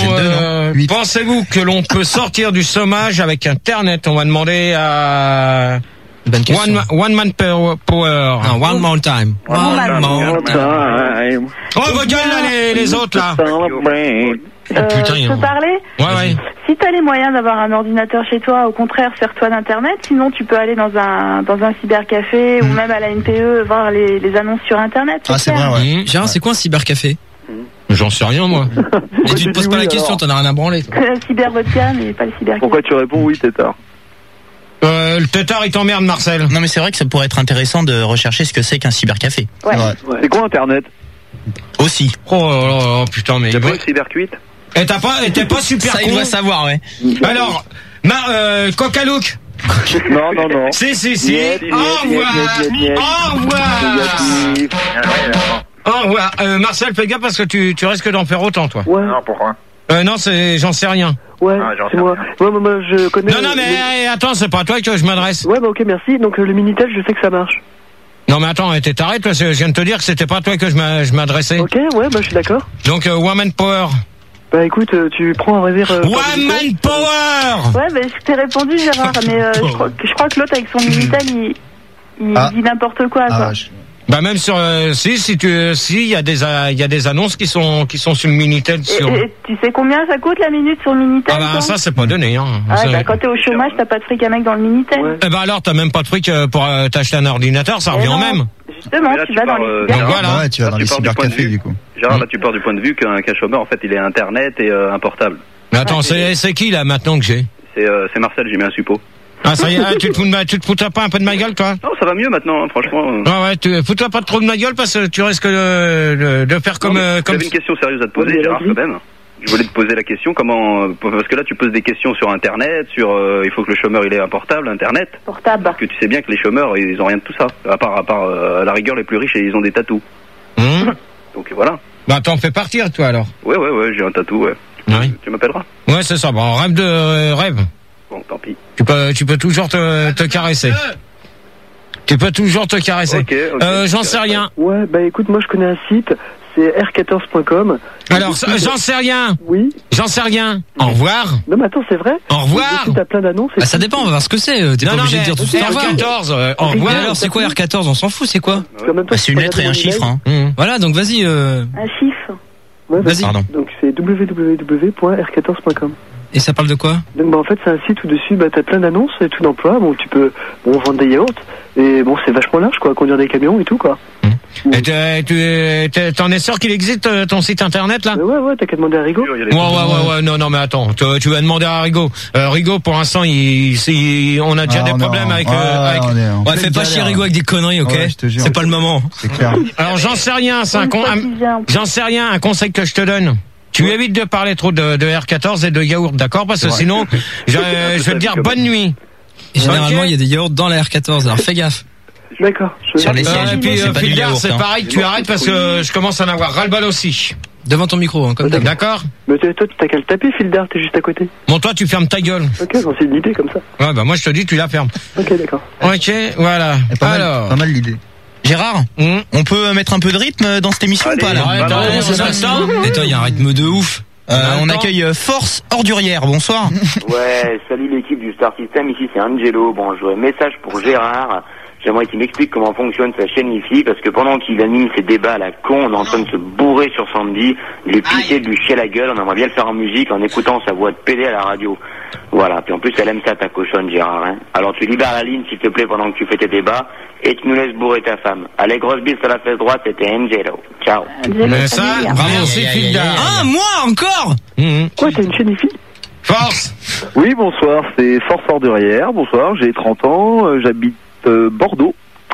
l'on peut sortir du chômage avec Internet? On va demander à One Man Power. One More Time. One More Time. Oh, vos gueules là, les autres là. Putain, je peux parler? Ouais. Si t'as les moyens d'avoir un ordinateur chez toi, au contraire, sers-toi d'Internet. Sinon, tu peux aller dans un cybercafé ou même à la NPE voir les annonces sur Internet. C'est vrai, ouais. Gérard, c'est quoi un cybercafé? J'en sais rien, moi. Et tu te poses pas la question, t'en as rien à branler. Cyber vodka, mais pas le cybercafé. Pourquoi tu réponds oui, tétard? Le tétard, il t'emmerde, Marcel. Non, mais c'est vrai que ça pourrait être intéressant de rechercher ce que c'est qu'un cybercafé. Ouais. C'est quoi Internet? Aussi. Oh putain, mais... T'as pas une cybercuite? Et t'es pas super con. Ça, il doit savoir, ouais. Alors, Coca-Look. Non. Si. Au revoir. Marcel, fais gaffe parce que tu risques d'en faire autant, toi. Ouais. Non, pourquoi? Non, j'en sais rien. Ouais, c'est moi. Moi, je connais... Non, mais attends, c'est pas à toi que je m'adresse. Ouais, ok, merci. Donc, le Minitel, je sais que ça marche. Non, mais attends, t'es taré, toi, je viens de te dire que c'était pas à toi que je m'adressais. Ok, ouais, je suis d'accord. Donc, Woman Power. Bah, écoute, tu prends un réserve... Woman Power! Ouais, je t'ai répondu, Gérard, mais je crois que l'autre, avec son Minitel, il dit n'importe quoi, quoi. Bah même sur il y a des annonces qui sont sur le Minitel. Et tu sais combien ça coûte la minute sur le Minitel? Ça c'est pas donné, hein. Quand t'es au chômage, t'as pas de fric à mettre dans le Minitel. Ouais. Eh alors t'as même pas de fric pour t'acheter un ordinateur, ça revient au même. Justement, tu vas dans les cybercafés. Ouais, tu vas dans les cybercafés du coup. Gérard, là tu pars du point de vue qu'un chômeur en fait il est Internet et un portable. Mais attends, c'est qui là maintenant que j'ai? C'est Marcel, j'ai mis un suppôt. Ah ça y est, tu te fous pas un peu de ma gueule, toi? Non, ça va mieux maintenant, hein, franchement. Ouais, tu fous-toi pas trop de ma gueule parce que tu risques de faire comme... J'avais une question sérieuse à te poser, Gérard, quand même. Je voulais te poser la question, parce que là tu poses des questions sur Internet, sur il faut que le chômeur il ait un portable, Internet. Portable. Parce que tu sais bien que les chômeurs ils ont rien de tout ça, à part à la rigueur les plus riches et ils ont des tatous. Donc voilà. Bah t'en fais partir toi alors. Ouais, j'ai un tatou, ouais. Tu m'appelleras. Ouais, c'est ça, bon, rêve. Bon, tant pis. Tu peux toujours te caresser. Tu peux toujours te caresser. Ok. J'en sais rien. Ouais, bah écoute, moi je connais un site, c'est r14.com. Alors, j'en sais rien. Oui. J'en sais rien. Au revoir. Non, mais attends, c'est vrai. Au revoir. T'as plein d'annonces. Ça dépend, on va voir ce que c'est. T'es pas obligé de dire tout ça. R14. Au revoir. Alors, c'est quoi R14? On s'en fout, c'est quoi? C'est une lettre et un chiffre. Voilà, donc vas-y. Un chiffre. Ouais, vas-y. Donc c'est www.r14.com. Et ça parle de quoi? Donc en fait c'est un site où dessus t'as plein d'annonces et tout d'emploi. Bon tu peux vendre des yaourts et c'est vachement large quoi, conduire des camions et tout quoi. Et t'en es sûr qu'il existe ton site internet là? Ouais, t'as qu'à demander à Rigaud. Ouais, non mais attends, tu vas demander à Rigaud. Rigaud pour l'instant on a déjà des problèmes avec. Ouais, fais pas chier Rigaud avec des conneries, ok? C'est pas le moment. C'est clair. Alors j'en sais rien, un conseil que je te donne. Tu évites de parler trop de R14 et de yaourt, d'accord? Parce que sinon, je vais te dire bonne nuit. Et généralement, il y a des yaourts dans la R14, alors fais gaffe. D'accord. Sur les sièges, et puis, Fildar, c'est pareil, tu arrêtes parce que je commence à en avoir ras-le-bal aussi. Devant ton micro, hein, comme d'habitude. D'accord? Mais toi, t'as qu'à le taper, Fildar, t'es juste à côté. Bon, toi, tu fermes ta gueule. Ok, c'est une idée comme ça. Ouais, bah moi, je te dis, tu la fermes. Ok, d'accord. Ok, voilà. Pas mal l'idée. Gérard, on peut mettre un peu de rythme dans cette émission ou pas là? Attends, il y a un rythme de ouf. On accueille Force Ordurière, bonsoir. Ouais, salut l'équipe du Star System, ici c'est Angelo. Bon, je voudrais un message pour Gérard. J'aimerais qu'il m'explique comment fonctionne sa chaîne Wi-Fi, parce que pendant qu'il anime ses débats à la con, on est en train de se bourrer sur Sandy, il est pissé de lui chier la gueule, on aimerait bien le faire en musique en écoutant sa voix de PD à la radio. Voilà, puis en plus elle aime ça ta cochonne Gérard, hein. Alors tu libères la ligne s'il te plaît pendant que tu fais tes débats, et tu nous laisses bourrer ta femme. Allez, grosse bise sur la fesse droite, c'était Angelo. Ciao. Mais ça, bravo, c'est Fildar. Ah, moi encore? Quoi, t'as une chaîne Wi-Fi? Force. Oui, bonsoir, c'est Force Ordurière, bonsoir, j'ai 30 ans, j'habite Bordeaux.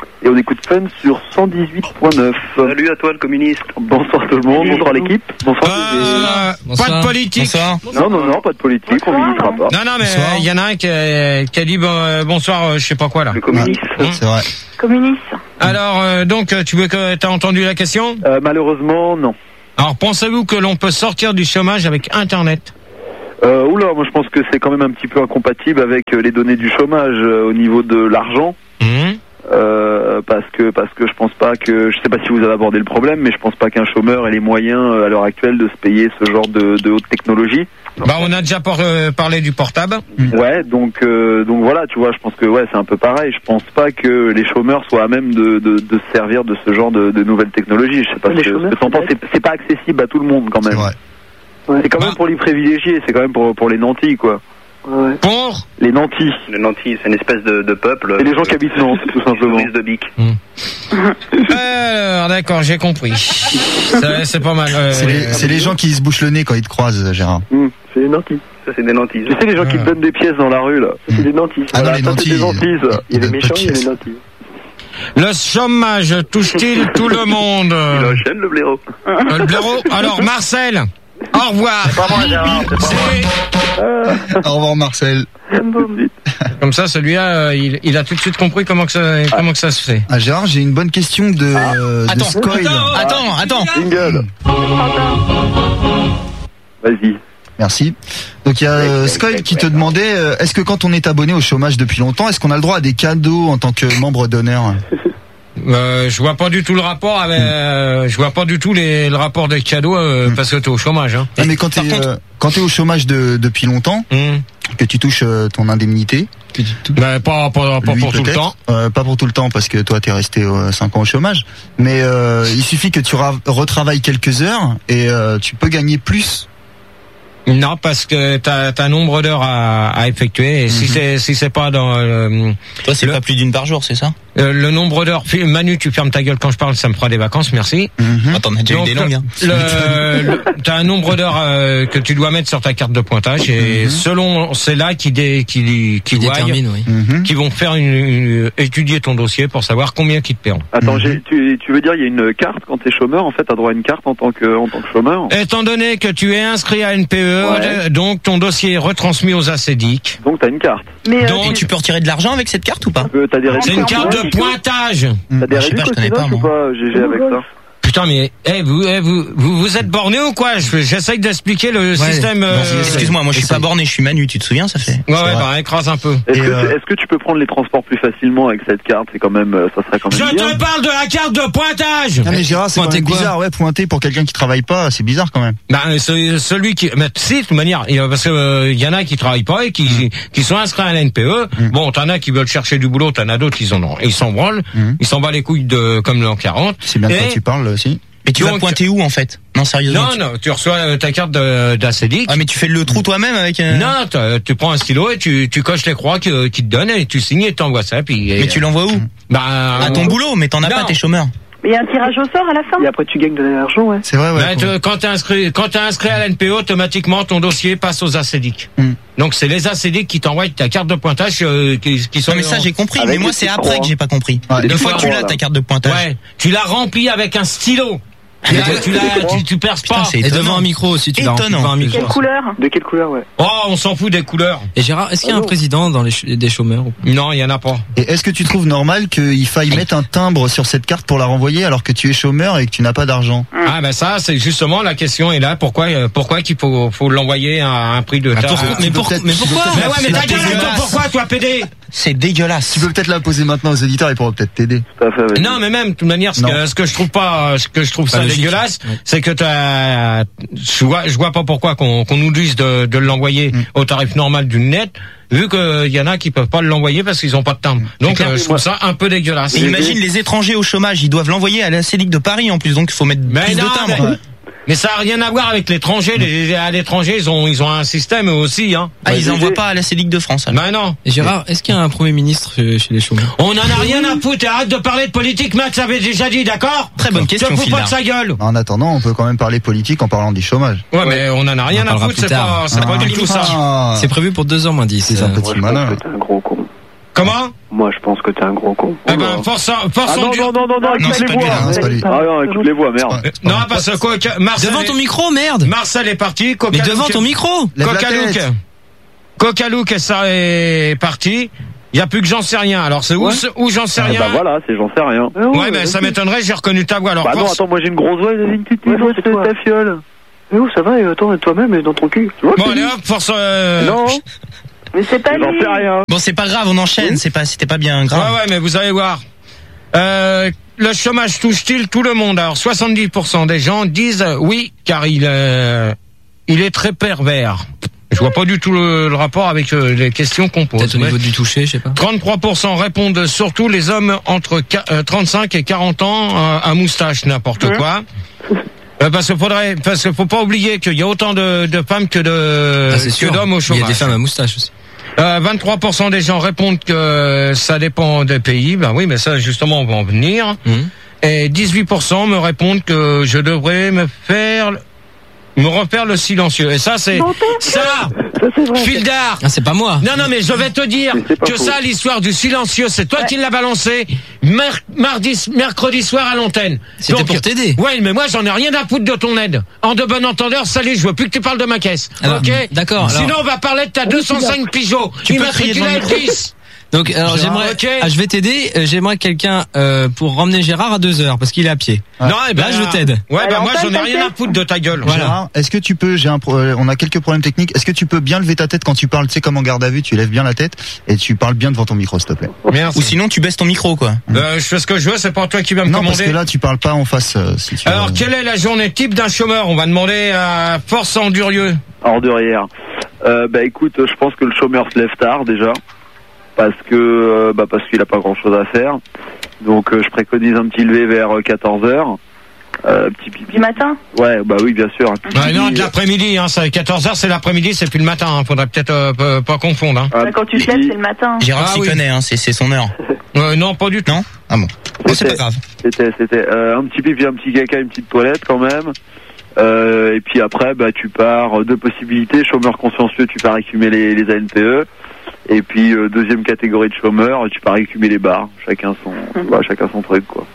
Et on écoute Fun sur 118.9. Salut à toi le communiste. Bonsoir tout le monde, bonsoir l'équipe. Bonsoir. Pas de politique. Bonsoir. Non, pas de politique, on militera pas. Non, mais il y en a un qui a dit bonsoir, je sais pas quoi là. Le communiste. C'est vrai. Communiste. Alors, donc, t'as entendu la question? Malheureusement, non. Alors, pensez-vous que l'on peut sortir du chômage avec Internet? Oula, moi je pense que c'est quand même un petit peu incompatible avec les données du chômage au niveau de l'argent. Parce que je pense pas que, je sais pas si vous avez abordé le problème, mais je pense pas qu'un chômeur ait les moyens à l'heure actuelle de se payer ce genre de haute technologie. Bah on a déjà parlé du portable. Ouais, donc voilà, tu vois, je pense que c'est un peu pareil. Je pense pas que les chômeurs soient à même de se servir de ce genre de nouvelles technologies. Je sais pas ce que t'en penses. C'est pas accessible à tout le monde quand même. C'est quand même pour les privilégiés, c'est quand même pour les nantis quoi. Ouais. Pour les nantis. Les nantis, c'est une espèce de peuple. Et les gens qui habitent Nantes, tout simplement. De bic. Alors, d'accord, j'ai compris. C'est pas mal. C'est les gens qui se bouchent le nez quand ils te croisent, Gérard. C'est les nantis. Ça, c'est des nantis. Tu sais, les gens qui te donnent des pièces dans la rue, là. C'est des nantis. Ah non, les nantis. C'est des nantis, ça. Il y a des méchants, il y a des nantis. Le chômage touche-t-il tout le monde? Il enchaîne le blaireau. Le blaireau. Alors, Marcel. Au revoir. Au revoir Marcel. Comme ça, celui-là, il a tout de suite compris comment que ça se fait. Ah Gérard, j'ai une bonne question de Scoil. Attends. Jingle. Vas-y. Merci. Donc il y a Scoil qui te demandait, est-ce que quand on est abonné au chômage depuis longtemps, est-ce qu'on a le droit à des cadeaux en tant que membre d'honneur? Je vois pas du tout le rapport avec, je vois pas du tout le rapport des cadeaux parce que t'es au chômage. Hein. Ah, mais quand t'es au chômage depuis longtemps, que tu touches ton indemnité, pas pour tout le temps. Pas pour tout le temps parce que toi t'es resté 5 ans au chômage. Mais il suffit que tu retravailles quelques heures et tu peux gagner plus. Non, parce que t'as un nombre d'heures à effectuer et si c'est pas dans toi c'est pas plus d'une par jour, c'est ça? Le nombre d'heures. Manu, tu fermes ta gueule quand je parle, ça me fera des vacances, merci. Attends, on a déjà eu des longues. Hein. T'as un nombre d'heures que tu dois mettre sur ta carte de pointage et selon c'est là qui détermine, qui vont faire étudier ton dossier pour savoir combien qu'ils te paieront. Attends, tu veux dire il y a une carte quand t'es chômeur, en fait t'as droit à une carte en tant que chômeur? Étant donné que tu es inscrit à NPE, donc ton dossier est retransmis aux ACDIC. Donc t'as une carte. Donc tu peux retirer de l'argent avec cette carte ou pas? C'est une carte de pointage. T'as des réductions ou pas, GG, avec ça? Putain, mais vous êtes borné ou quoi? J'essaye d'expliquer le système. Excuse-moi, moi je suis pas borné, je suis Manu, tu te souviens, ça fait. Ouais, écrase un peu. Est-ce que tu peux prendre les transports plus facilement avec cette carte? C'est quand même, ça serait quand même. Je te parle de la carte de pointage. Non mais Gérard, c'est quand même bizarre, pointer pour quelqu'un qui travaille pas, c'est bizarre quand même. Celui qui, si, de toute manière, parce que y en a qui travaillent pas et qui sont inscrits à la NPE. Bon, t'en as qui veulent chercher du boulot, t'en as d'autres qui ils s'en branlent, ils s'en battent les couilles comme l'an 40. C'est bien de quoi tu parles aussi. Mais tu vas pointer où en fait? Non, sérieusement. Non, tu reçois ta carte d'ACDIC. Ah, mais tu fais le trou toi-même avec Non, tu prends un stylo et tu coches les croix qu'ils te donnent et tu signes et t'envoies ça. Mais tu l'envoies où? À ton boulot, mais t'en as pas, t'es chômeur. Il y a un tirage au sort à la fin. Et après tu gagnes de l'argent, ouais. C'est vrai, ouais. Quand t'es inscrit à la NPE, automatiquement ton dossier passe aux ACDIC. Donc c'est les ACDIC qui t'envoient ta carte de pointage qui sont. Non mais ça j'ai compris, mais moi c'est après que j'ai pas compris. Une fois que tu l'as ta carte de pointage. Tu l'as remplie avec un stylo. Tu perces pas. Et devant un micro aussi, tu l'as devant un micro. Quelle couleur? De quelle couleur, ouais. Oh, on s'en fout des couleurs. Et Gérard, est-ce qu'il y a un président dans des chômeurs? Non, il y en a pas. Et est-ce que tu trouves normal qu'il faille mettre un timbre sur cette carte pour la renvoyer alors que tu es chômeur et que tu n'as pas d'argent? Ah ben ça, c'est justement la question est là. Pourquoi qu'il faut l'envoyer à un prix de tarif? Mais pourquoi? Mais ta gueule, pourquoi toi, PD? C'est dégueulasse. Tu peux peut-être la poser maintenant aux éditeurs, ils pourront peut-être t'aider. Non, mais même de toute manière, ce que je trouve ça dégueulasse, c'est que je vois pas pourquoi qu'on nous dise de l'envoyer au tarif normal d'une net, vu qu'il y en a qui peuvent pas l'envoyer parce qu'ils ont pas de timbre. Donc je trouve ça un peu dégueulasse. Et imagine les étrangers au chômage, ils doivent l'envoyer à la CEDIC de Paris en plus, donc il faut mettre plus de timbres. Mais ça a rien à voir avec l'étranger. À l'étranger, ils ont un système aussi, hein. Ah, ils envoient pas à la CEDIC de France. Ben non. Et Gérard, est-ce qu'il y a un Premier ministre chez les chômeurs? On en a rien à foutre. Arrête de parler de politique, Max avait déjà dit, d'accord? Très bonne question. Tu te fous pas de sa gueule. En attendant, on peut quand même parler politique en parlant du chômage. Ouais, mais on en a rien à foutre. C'est pas du tout ça. C'est prévu pour 2h moins 10. C'est un petit malin. C'est un gros con. Comment? Moi, je pense que t'es un gros con. Eh ben, force non, écoute les voix. Ah non, écoute les voix, merde. Non, parce que Marcel. Devant ton micro, merde. Marcel est parti. Mais devant ton micro. Coca-Louk, ça est parti. Il y a plus que j'en sais rien. Alors c'est où j'en sais rien. Bah voilà, c'est j'en sais rien. Ouais, mais ça m'étonnerait, j'ai reconnu ta voix. Alors bah non, attends, moi j'ai une grosse voix, j'ai une petite voix, c'est ta fiole. Mais où ça va, attends, toi-même, dans ton cul. Bon, allez hop, force. Non. Mais c'est pas j'en sais rien. Bon, c'est pas grave, on enchaîne, c'était pas bien grave. Ouais, mais vous allez voir. Le chômage touche-t-il tout le monde? Alors 70% des gens disent oui, car il est très pervers. Je vois pas du tout le rapport avec les questions qu'on pose. Peut-être au niveau du toucher, je sais pas. 33% répondent surtout les hommes entre 35 et 40 ans à moustache, n'importe quoi. Parce que faut pas oublier qu'il y a autant de femmes que d'hommes au chômage. Il y a des femmes à moustache aussi. 23% des gens répondent que ça dépend des pays. Ben oui, mais ça, justement, on va en venir. Et 18% me répondent que je devrais me refaire le silencieux. Et ça, c'est Fildar. Ah, c'est pas moi. Non, mais je vais te dire que ça, l'histoire du silencieux, c'est toi qui l'as balancé mercredi soir à l'antenne. C'était pour t'aider. Ouais, mais moi, j'en ai rien à foutre de ton aide. En de bon entendeur, salut, je veux plus que tu parles de ma caisse. Alors, ok? D'accord. Sinon, on va parler de ta 205 Peugeot. Tu peux crier devant le micro. Donc, alors je vais t'aider. J'aimerais quelqu'un pour ramener Gérard à 2h parce qu'il est à pied. Non, là je t'aide. Ouais, moi j'en ai rien à foutre de ta gueule. Voilà. Gérard, est-ce que tu peux on a quelques problèmes techniques. Est-ce que tu peux bien lever ta tête quand tu parles, tu sais comme en garde à vue, tu lèves bien la tête et tu parles bien devant ton micro, s'il te plaît. Merci. Ou sinon tu baisses ton micro quoi. Je fais ce que je veux, c'est pas toi qui vas me commander. Non, parce que là tu parles pas en face si tu Alors, quelle est la journée type d'un chômeur? On va demander à Force Endurieux. Ordurière. Écoute, je pense que le chômeur se lève tard déjà. Parce qu'il a pas grand chose à faire. Donc je préconise un petit lever vers 14h. Petit pipi. Du matin? Ouais, bah oui, bien sûr. Non, de l'après-midi, hein, 14h c'est l'après-midi, c'est plus le matin, hein. Faudrait peut-être pas confondre, hein. Quand tu te lèves, c'est le matin. Gérard s'y connaît, hein, c'est son heure. Non, pas du tout. Non? Ah bon. C'est pas grave. C'était un petit pipi, un petit caca, une petite toilette quand même. Et puis après, tu pars deux possibilités. Chômeur consciencieux, tu pars écumer les ANPE. Et puis deuxième catégorie de chômeurs, tu pars écumer les bars. Chacun son truc, quoi.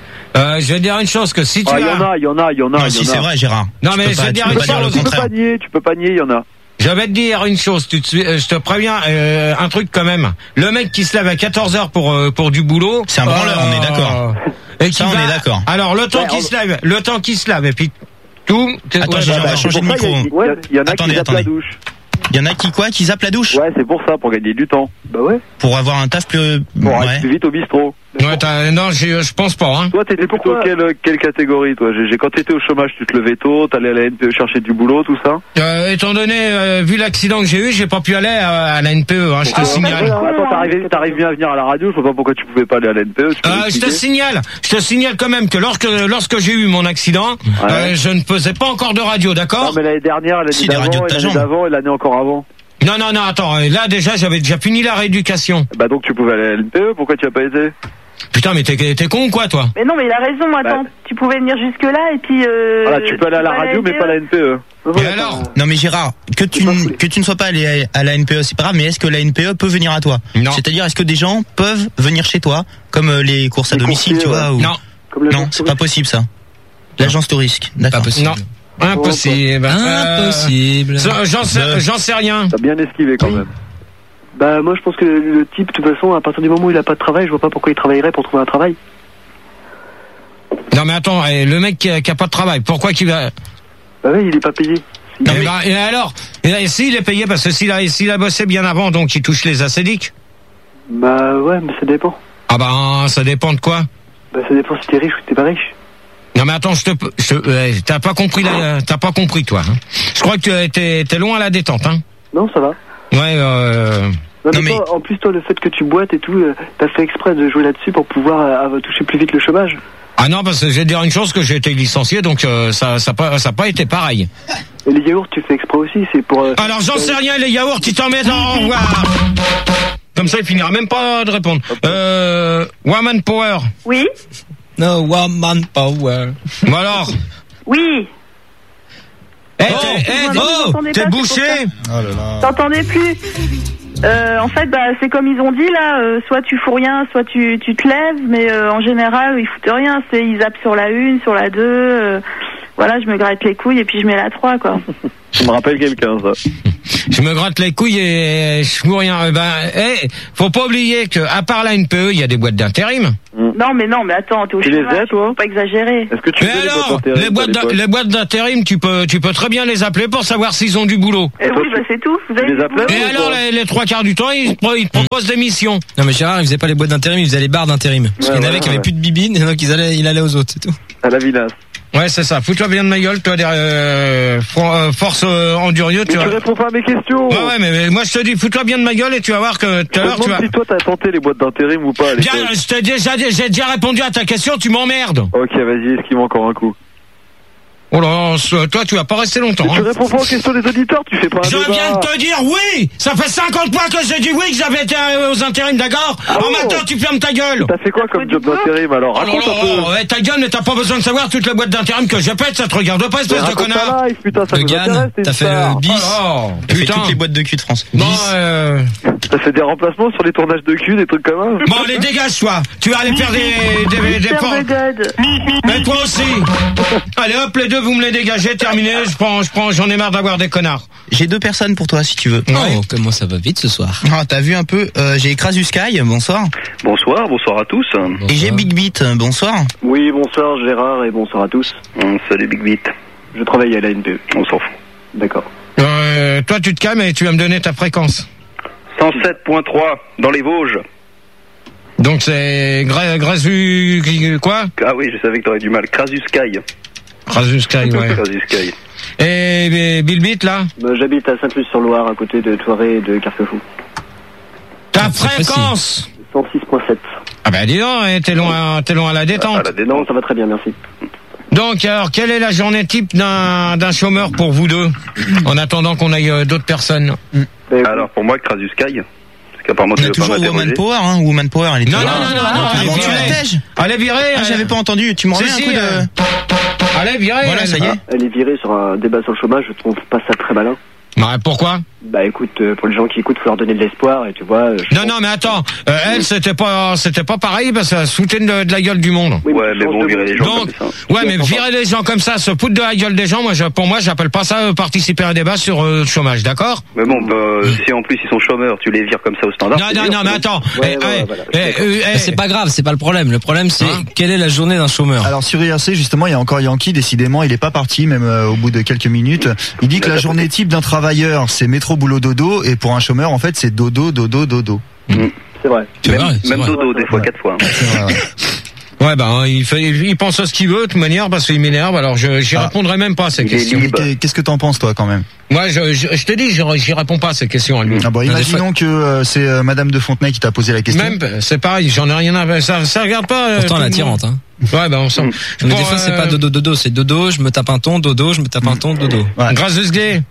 Je vais dire une chose, que si tu il y en a. Non, si c'est vrai, Gérard. Non, mais je vais dire une chose. Tu peux pas nier, il y en a. Je vais te dire une chose, je te préviens, un truc quand même. Le mec qui se lève à 14h pour du boulot. C'est un branleur, on est d'accord. Et on est d'accord. Alors, le temps qu'il se lève, et puis tout. Attends, on va changer de micro. Il y en a qui zappent la douche. Il y en a qui zappent la douche? Ouais, c'est pour ça, pour gagner du temps. Bah ouais. Pour avoir un taf plus... Pour aller plus vite au bistrot. Ouais, non, je pense pas, hein. Toi, t'étais plutôt quelle catégorie, toi? Quand t'étais au chômage, tu te levais tôt, t'allais à la NPE chercher du boulot, tout ça? Étant donné, vu l'accident que j'ai eu, j'ai pas pu aller à la NPE, hein, je te signale. Attends, t'arrives bien à venir à la radio, je vois pas pourquoi tu pouvais pas aller à la NPE. Je te signale quand même que lorsque j'ai eu mon accident, je ne faisais pas encore de radio, d'accord? Non, mais l'année dernière, l'année d'avant et l'année encore avant. Non, attends, là déjà, j'avais déjà fini la rééducation. Bah donc tu pouvais aller à la NPE, pourquoi tu as pas été? Putain, mais t'es con ou quoi, toi? Mais non, mais il a raison, attends, tu pouvais venir jusque-là et puis... Voilà, tu peux aller à la radio, mais pas à la NPE. Et alors? Non mais Gérard, que tu ne sois pas allé à la NPE, c'est pas grave, mais est-ce que la NPE peut venir à toi? Non. C'est-à-dire, est-ce que des gens peuvent venir chez toi, comme les courses à domicile, tu vois? Ou... Non. Non, c'est pas possible ça. L'agence touriste, d'accord. Pas possible. Non. Impossible. Impossible. J'en sais rien. T'as bien esquivé quand même. Bah moi je pense que le type, de toute façon, à partir du moment où il a pas de travail, je vois pas pourquoi il travaillerait pour trouver un travail. Non mais attends, le mec qui a pas de travail, pourquoi qu'il va... Bah oui, il est pas payé. Et alors, s'il est payé, parce que s'il a bossé bien avant, donc il touche les acédiques? Bah ouais, mais ça dépend. Ah bah ça dépend de quoi? Bah ça dépend si t'es riche ou si t'es pas riche. Non mais attends, t'as pas compris toi. Hein. Je crois que t'es loin à la détente, hein. Non, ça va. Ouais. Non, mais toi, en plus toi, le fait que tu boites et tout, t'as fait exprès de jouer là-dessus pour pouvoir toucher plus vite le chômage. Ah non, parce que je vais te dire une chose, que j'ai été licencié, donc ça a pas été pareil. Et les yaourts, tu fais exprès aussi, c'est pour... Alors j'en sais rien, les yaourts, ils t'en mettent au revoir. Comme ça, il finira même pas de répondre. Woman Power. Oui. No woman power. Bon alors. Oui. T'es bouché. T'entendais plus. En fait, c'est comme ils ont dit là, soit tu fous rien, soit tu te lèves, mais en général, ils foutent rien. Ils zappent sur la 1, sur la 2. Voilà, je me gratte les couilles et puis je mets la 3, quoi. Ça me rappelle quelqu'un, ça. Je me gratte les couilles et je fous rien. Faut pas oublier que à part la NPE, il y a des boîtes d'intérim. Non, mais attends, t'es au chômage. Tu les as, toi? Faut pas exagérer. Est-ce que tu mais alors, les boîtes d'intérim, tu peux très bien les appeler pour savoir s'ils ont du boulot. Oui, c'est tout. Vous avez les appelés? Et alors, les 3/4 du temps, ils te proposent des missions. Non, mais Gérard, il faisait pas les boîtes d'intérim, il faisait les bars d'intérim. Parce qu'il y en avait qui avaient plus de bibine, et donc il allait aux autres, c'est tout. À la vinasse. Ouais, c'est ça. Fous-toi bien de ma gueule, toi, force endurieux. Tu réponds pas à mes questions. Ouais, mais moi je te dis, fous-toi bien de ma gueule et tu vas voir que tout à l'heure tu vas. Si toi t'as tenté les boîtes d'intérim ou pas. Bien, j'ai déjà répondu à ta question, tu m'emmerdes. Ok, vas-y, esquive encore un coup. Oh là, toi tu vas pas rester longtemps. Tu réponds pas aux questions des auditeurs, tu fais pas un débat. Je viens de te dire oui. Ça fait 50 fois que j'ai dit oui que j'avais été aux intérims, d'accord. Maintenant tu fermes ta gueule. T'as fait quoi comme job d'intérim alors? Raconte un peu. Ta gueule, mais t'as pas besoin de savoir toutes les boîtes d'intérim que je pète, ça te regarde pas, espèce de connard. Putain, ça nous intéresse, t'as fait le bis. Putain, toutes les boîtes de cul de France. Non, t'as fait des remplacements sur les tournages de cul, des trucs comme ça. Bon, allez, dégage toi. Tu vas aller faire des portes. Mais toi aussi. Allez hop, les deux, vous me les dégagez. Terminé, j'en ai marre d'avoir des connards. J'ai 2 personnes pour toi si tu veux. Oh, comment ça va vite ce soir. T'as vu un peu, j'ai Crasus Sky, bonsoir. Bonsoir à tous. Bonsoir. Et j'ai Big Beat, bonsoir. Oui, bonsoir Gérard et bonsoir à tous. Salut Big Beat. Je travaille à la NPE. On s'en fout. D'accord. Toi tu te calmes et tu vas me donner ta fréquence. 107.3 dans les Vosges. Donc c'est Grasu quoi? Ah oui, je savais que t'aurais du mal. Crasus Sky. Crasus Sky, ouais. Crasus Sky. Et Bill Beat, là? J'habite à Sainte-Luce-sur-Loire, à côté de Thoiret et de Carquefou. Ta fréquence? 106.7. Ah ben dis donc, t'es loin à la détente. À la détente, ça va très bien, merci. Donc alors, quelle est la journée type d'un chômeur pour vous deux, en attendant qu'on aille d'autres personnes? Alors pour moi, Crasus Sky. On a toujours Woman Power, hein. Woman Power, elle est non. Elle est virée. J'avais pas entendu. Tu m'en remets un coup de. Elle est virée. Voilà, ça y est. Elle est virée sur un débat sur le chômage. Je trouve pas ça très malin. Pourquoi? Écoute, pour les gens qui écoutent, faut leur donner de l'espoir et tu vois. Non, mais attends, elle c'était pas pareil parce qu'elle soutient de la gueule du monde. Oui, mais bon, virer les gens comme ça. Ouais, mais virer les gens comme ça, se foutre de la gueule des gens, pour moi, j'appelle pas ça participer à un débat sur le chômage, d'accord? Mais bon, si en plus ils sont chômeurs, tu les vires comme ça au standard. Non, mais attends. C'est pas grave, c'est pas le problème. Le problème, c'est quelle est la journée d'un chômeur? Alors sur IRC, justement, il y a encore Yankee. Décidément, il est pas parti, même au bout de quelques minutes. Il dit que la journée type d'un travailleur, c'est métro, boulot, dodo, et pour un chômeur, en fait, c'est dodo. C'est vrai. Même dodo, des fois, 4 fois. Ouais, il pense à ce qu'il veut, de toute manière, parce qu'il m'énerve, alors j'y répondrai même pas à ces questions. Qu'est-ce que t'en penses, toi, quand même? Moi, je te dis, j'y réponds pas à ces questions à lui. Imaginons que c'est Madame de Fontenay qui t'a posé la question. Même, c'est pareil, j'en ai rien à... Ça regarde pas... Pourtant, elle est attirante, hein. Ouais, on sent. Mais des fois, c'est pas dodo, c'est dodo, je me tape un ton, dodo, je me tape un ton, dodo. Grâce de ce gay.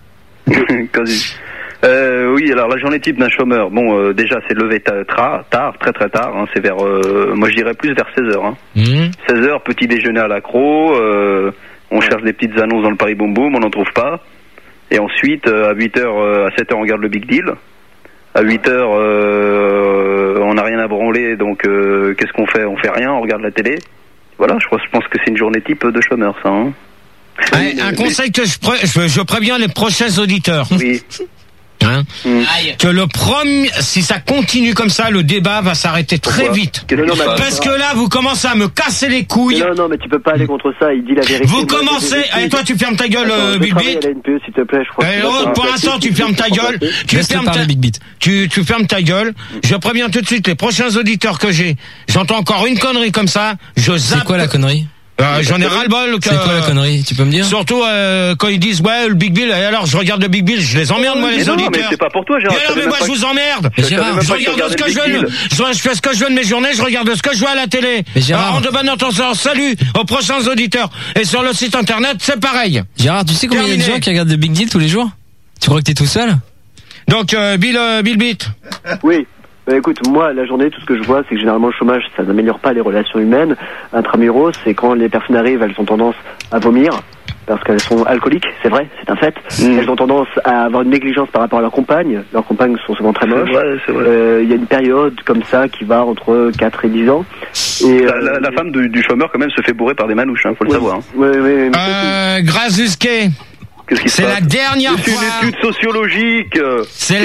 Oui, alors la journée type d'un chômeur, déjà c'est levé tard, très très tard, hein, c'est vers, moi je dirais plus vers 16h. Hein. 16h, petit déjeuner à l'accro, on cherche des petites annonces dans le Paris Boom Boom, on n'en trouve pas. Et ensuite, à 8h, à 7h, on regarde le Big Deal. À 8h, on n'a rien à branler, donc qu'est-ce qu'on fait? On fait rien, on regarde la télé. Voilà, je pense que c'est une journée type de chômeur, ça. Hein. Un conseil que je préviens les prochains auditeurs. Oui. Hein que le premier, si ça continue comme ça, le débat va s'arrêter très vite. Parce que là, vous commencez à me casser les couilles. Non, mais tu peux pas aller contre ça. Il dit la vérité. Vous commencez. Allez, toi, tu fermes ta gueule, Big Beat. S'il te plaît, je crois. Pour l'instant, tu fermes ta gueule. Tu fermes ta gueule. Je préviens tout de suite les prochains auditeurs que j'ai. J'entends encore une connerie comme ça. Je zappe. C'est quoi la connerie? J'en ai ras-le-bol. C'est quoi la connerie? Tu peux me dire? Surtout quand ils disent le Big Bill. Et alors je regarde le Big Bill, je les emmerde moi les auditeurs. Mais c'est pas pour toi, Gérard. Mais moi je vous emmerde. Gérard, je regarde ce que je veux. Je fais ce que je veux de mes journées. Je regarde ce que je veux à la télé. Alors en de bonne intention, salut aux prochains auditeurs. Et sur le site internet, c'est pareil. Gérard, tu sais combien il y a de gens qui regardent le Big Deal tous les jours? Tu crois que t'es tout seul? Donc Bill Beat. Oui. Écoute, moi, la journée, tout ce que je vois, c'est que généralement le chômage, ça n'améliore pas les relations humaines. Intramuros, c'est quand les personnes arrivent, elles ont tendance à vomir. parce qu'elles sont alcooliques, c'est vrai, c'est un fait. Elles ont tendance à avoir une négligence par rapport à leurs compagnes. Leurs compagnes sont souvent très moches. C'est vrai. Il y a une période comme ça qui va entre 4 et 10 ans. Et la femme du chômeur quand même se fait bourrer par des manouches, faut le savoir. Grazuski. C'est la dernière fois. C'est une étude sociologique. C'est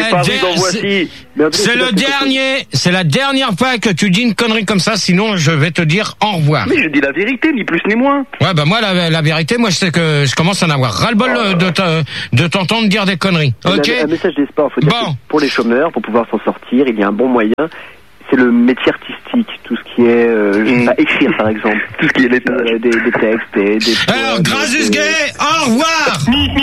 la dernière fois que tu dis une connerie comme ça, sinon je vais te dire au revoir. Mais je dis la vérité, ni plus ni moins. Ouais, bah moi la vérité, moi je sais que je commence à en avoir ras-le-bol de t'entendre dire des conneries. Ok. Un message d'espoir, faut dire que pour les chômeurs, pour pouvoir s'en sortir, il y a un bon moyen. C'est le métier artistique, tout ce qui est écrire par exemple, tout ce qui est des textes, des alors Grazus Gay, au revoir.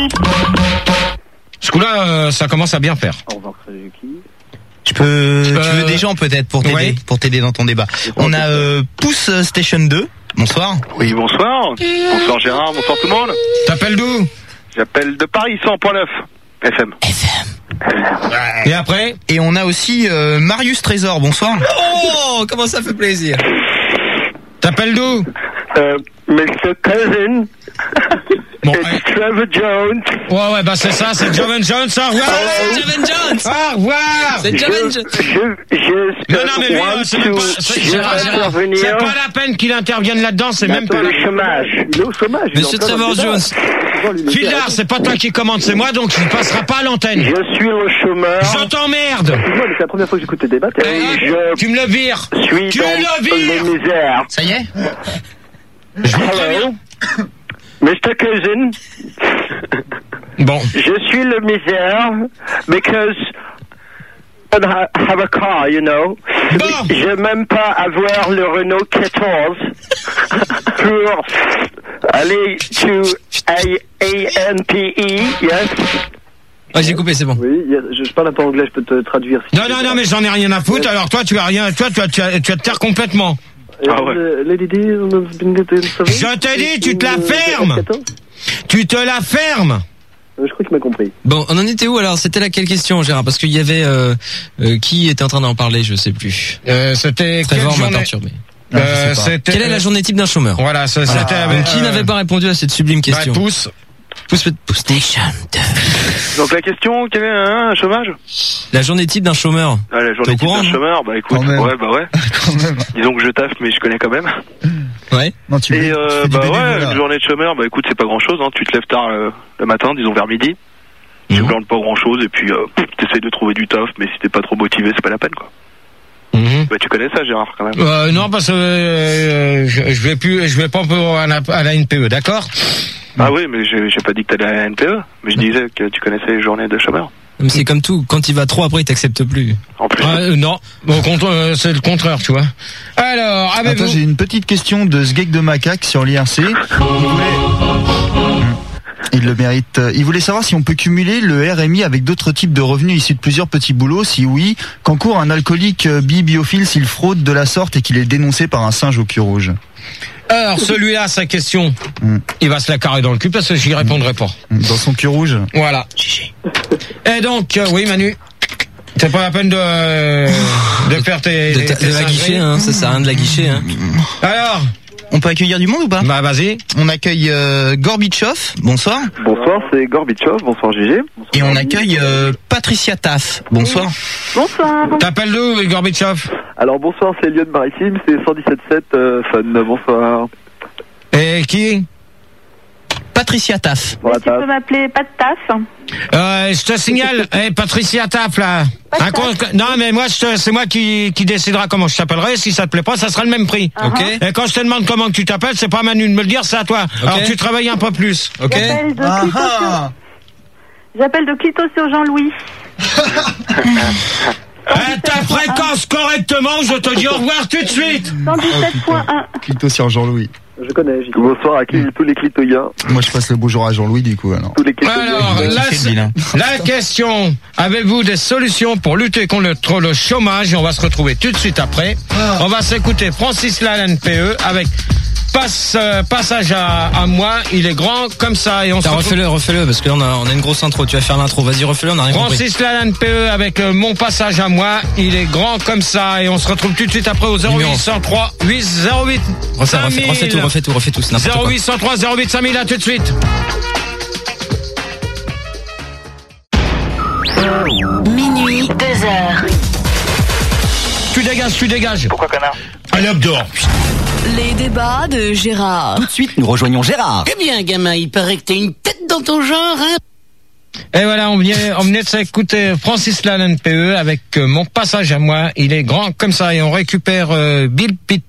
Ce coup-là, ça commence à bien faire. Au revoir Krasuki. Tu veux des gens peut-être pour t'aider dans ton débat. On a Pouce Station 2. Bonsoir. Oui, bonsoir. Bonsoir Gérard, bonsoir tout le monde. T'appelles d'où? J'appelle de Paris 100.9 FM. Et après? Et on a aussi Marius Trésor, bonsoir. Oh, comment ça fait plaisir. T'appelles d'où? Mr. Cousin. Bon, it's Trevor Jones. Ouais, bah c'est ça, c'est Joven Jones. Au revoir. Joven Jones. Au revoir. C'est Joven Jones. Non, mais lui, c'est pas la peine qu'il intervienne là-dedans, c'est même pas le chômage. Il est au chômage. Monsieur Trevor Jones. Fildar, c'est pas toi qui commande, c'est moi, donc tu ne passeras pas à l'antenne. Je suis le chômeur. Je t'emmerde. Excuse-moi, mais c'est la première fois que j'écoute tes débats. Tu me le vires. Tu le vires. Misère. Ça y est. Hello. Mr. Cousin. Bon. Je suis le misère because I don't have a car, you know. Bon. Je n'ai même pas avoir le Renault 14 pour aller to ANPE, yes. Ouais, j'ai coupé, c'est bon. Oui, je parle un peu anglais, je peux te traduire. Non, mais j'en ai rien à foutre. Alors toi, tu as te taire complètement. Ah ouais. Je te dis, tu te la fermes. Tu te la fermes. Je crois qu'il m'a compris. Bon, on en était où alors? C'était laquelle question, Gérard? Parce qu'il y avait qui était en train d'en parler, je sais plus. C'était Trevor m'a perturbé. Quelle est la journée type d'un chômeur? Voilà, c'était qui n'avait pas répondu à cette sublime question? Pouce Station 2. Donc la question, quel est un chômage? La journée type d'un chômeur. Ah, la journée type d'un chômeur, bah écoute, ouais. Disons que je taffe, mais je connais quand même. Ouais. Non, tu fais une journée de chômeur, bah écoute, c'est pas grand chose, hein. Tu te lèves tard le matin, disons vers midi. Tu glandes pas grand chose, et puis t'essayes de trouver du taf, mais si t'es pas trop motivé, c'est pas la peine, quoi. Bah, tu connais ça, Gérard, quand même. Non, parce que je vais pas à la NPE, d'accord? Ah oui, mais j'ai pas dit que t'allais à la NPE, mais je disais que tu connaissais les journées de chômeur. Mais c'est comme tout, quand il va trop, après il t'accepte plus. En plus. Non, c'est le contraire, tu vois. Alors, attends, j'ai une petite question de Sgeg de Macaque sur l'IRC. Il le mérite. Il voulait savoir si on peut cumuler le RMI avec d'autres types de revenus issus de plusieurs petits boulots. Si oui, qu'encourt un alcoolique biophile s'il fraude de la sorte et qu'il est dénoncé par un singe au cul rouge? Alors, celui-là, sa question, il va se la carrer dans le cul parce que j'y répondrai pas. Dans son cul rouge? Voilà. Et donc, oui, Manu, c'est pas la peine de faire tes... De la guicher, hein, ça sert à rien de la guicher, hein. Alors, on peut accueillir du monde ou pas? Bah vas-y. On accueille Gorbichov, bonsoir. Bonsoir, c'est Gorbichov, bonsoir GG. Et on accueille Patricia Taff, bonsoir. Bonsoir. T'appelles d'où, Gorbichov? Alors bonsoir, c'est Lyon Maritime, c'est 117.7 Fun, bonsoir. Et qui? Patricia Taff. Voilà, tu peux m'appeler Pat Taff. Je te signale, Patricia Taff là. Non mais moi c'est moi qui décidera comment je t'appellerai. Si ça te plaît pas, ça sera le même prix. Ok. Et quand je te demande comment tu t'appelles, c'est pas à Manu de me le dire, c'est à toi. Okay. Alors tu travailles un peu plus. Ok. J'appelle de Clito sur Jean-Louis. Ta fréquence correctement, je te dis au revoir tout de suite. 117.1. Clito sur Jean-Louis. Je connais. Bonsoir à tous les clitoyens. Moi, je passe le bonjour à Jean-Louis, du coup, alors. Tous les clitoyens. Alors, la question, avez-vous des solutions pour lutter contre le chômage? Et on va se retrouver tout de suite après. On va s'écouter Francis Lalanne PE avec passage à moi, il est grand comme ça. Et on refais-le, parce que là, on a une grosse intro. Tu vas faire l'intro. Vas-y, refais-le, on a rien compris. Francis Lalanne PE avec mon passage à moi, il est grand comme ça. Et on se retrouve tout de suite après au 0803 808 5000. Refais tout. 0803 08 5000, à tout de suite. Minuit, 2h. Tu dégages. Pourquoi, connard? Allez hop, dehors. Les débats de Gérard. Tout de suite, nous rejoignons Gérard. Eh bien, gamin, il paraît que t'as une tête dans ton genre, hein? Et voilà, on venait de s'écouter Francis Lalanne PE avec mon passage à moi. Il est grand comme ça et on récupère Bill Pitt.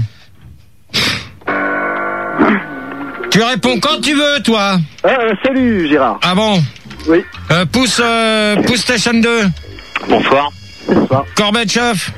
Tu réponds quand tu veux, toi. Salut, Gérard. Ah bon? Oui. Pousse Station 2. Bonsoir. Gorbatchev.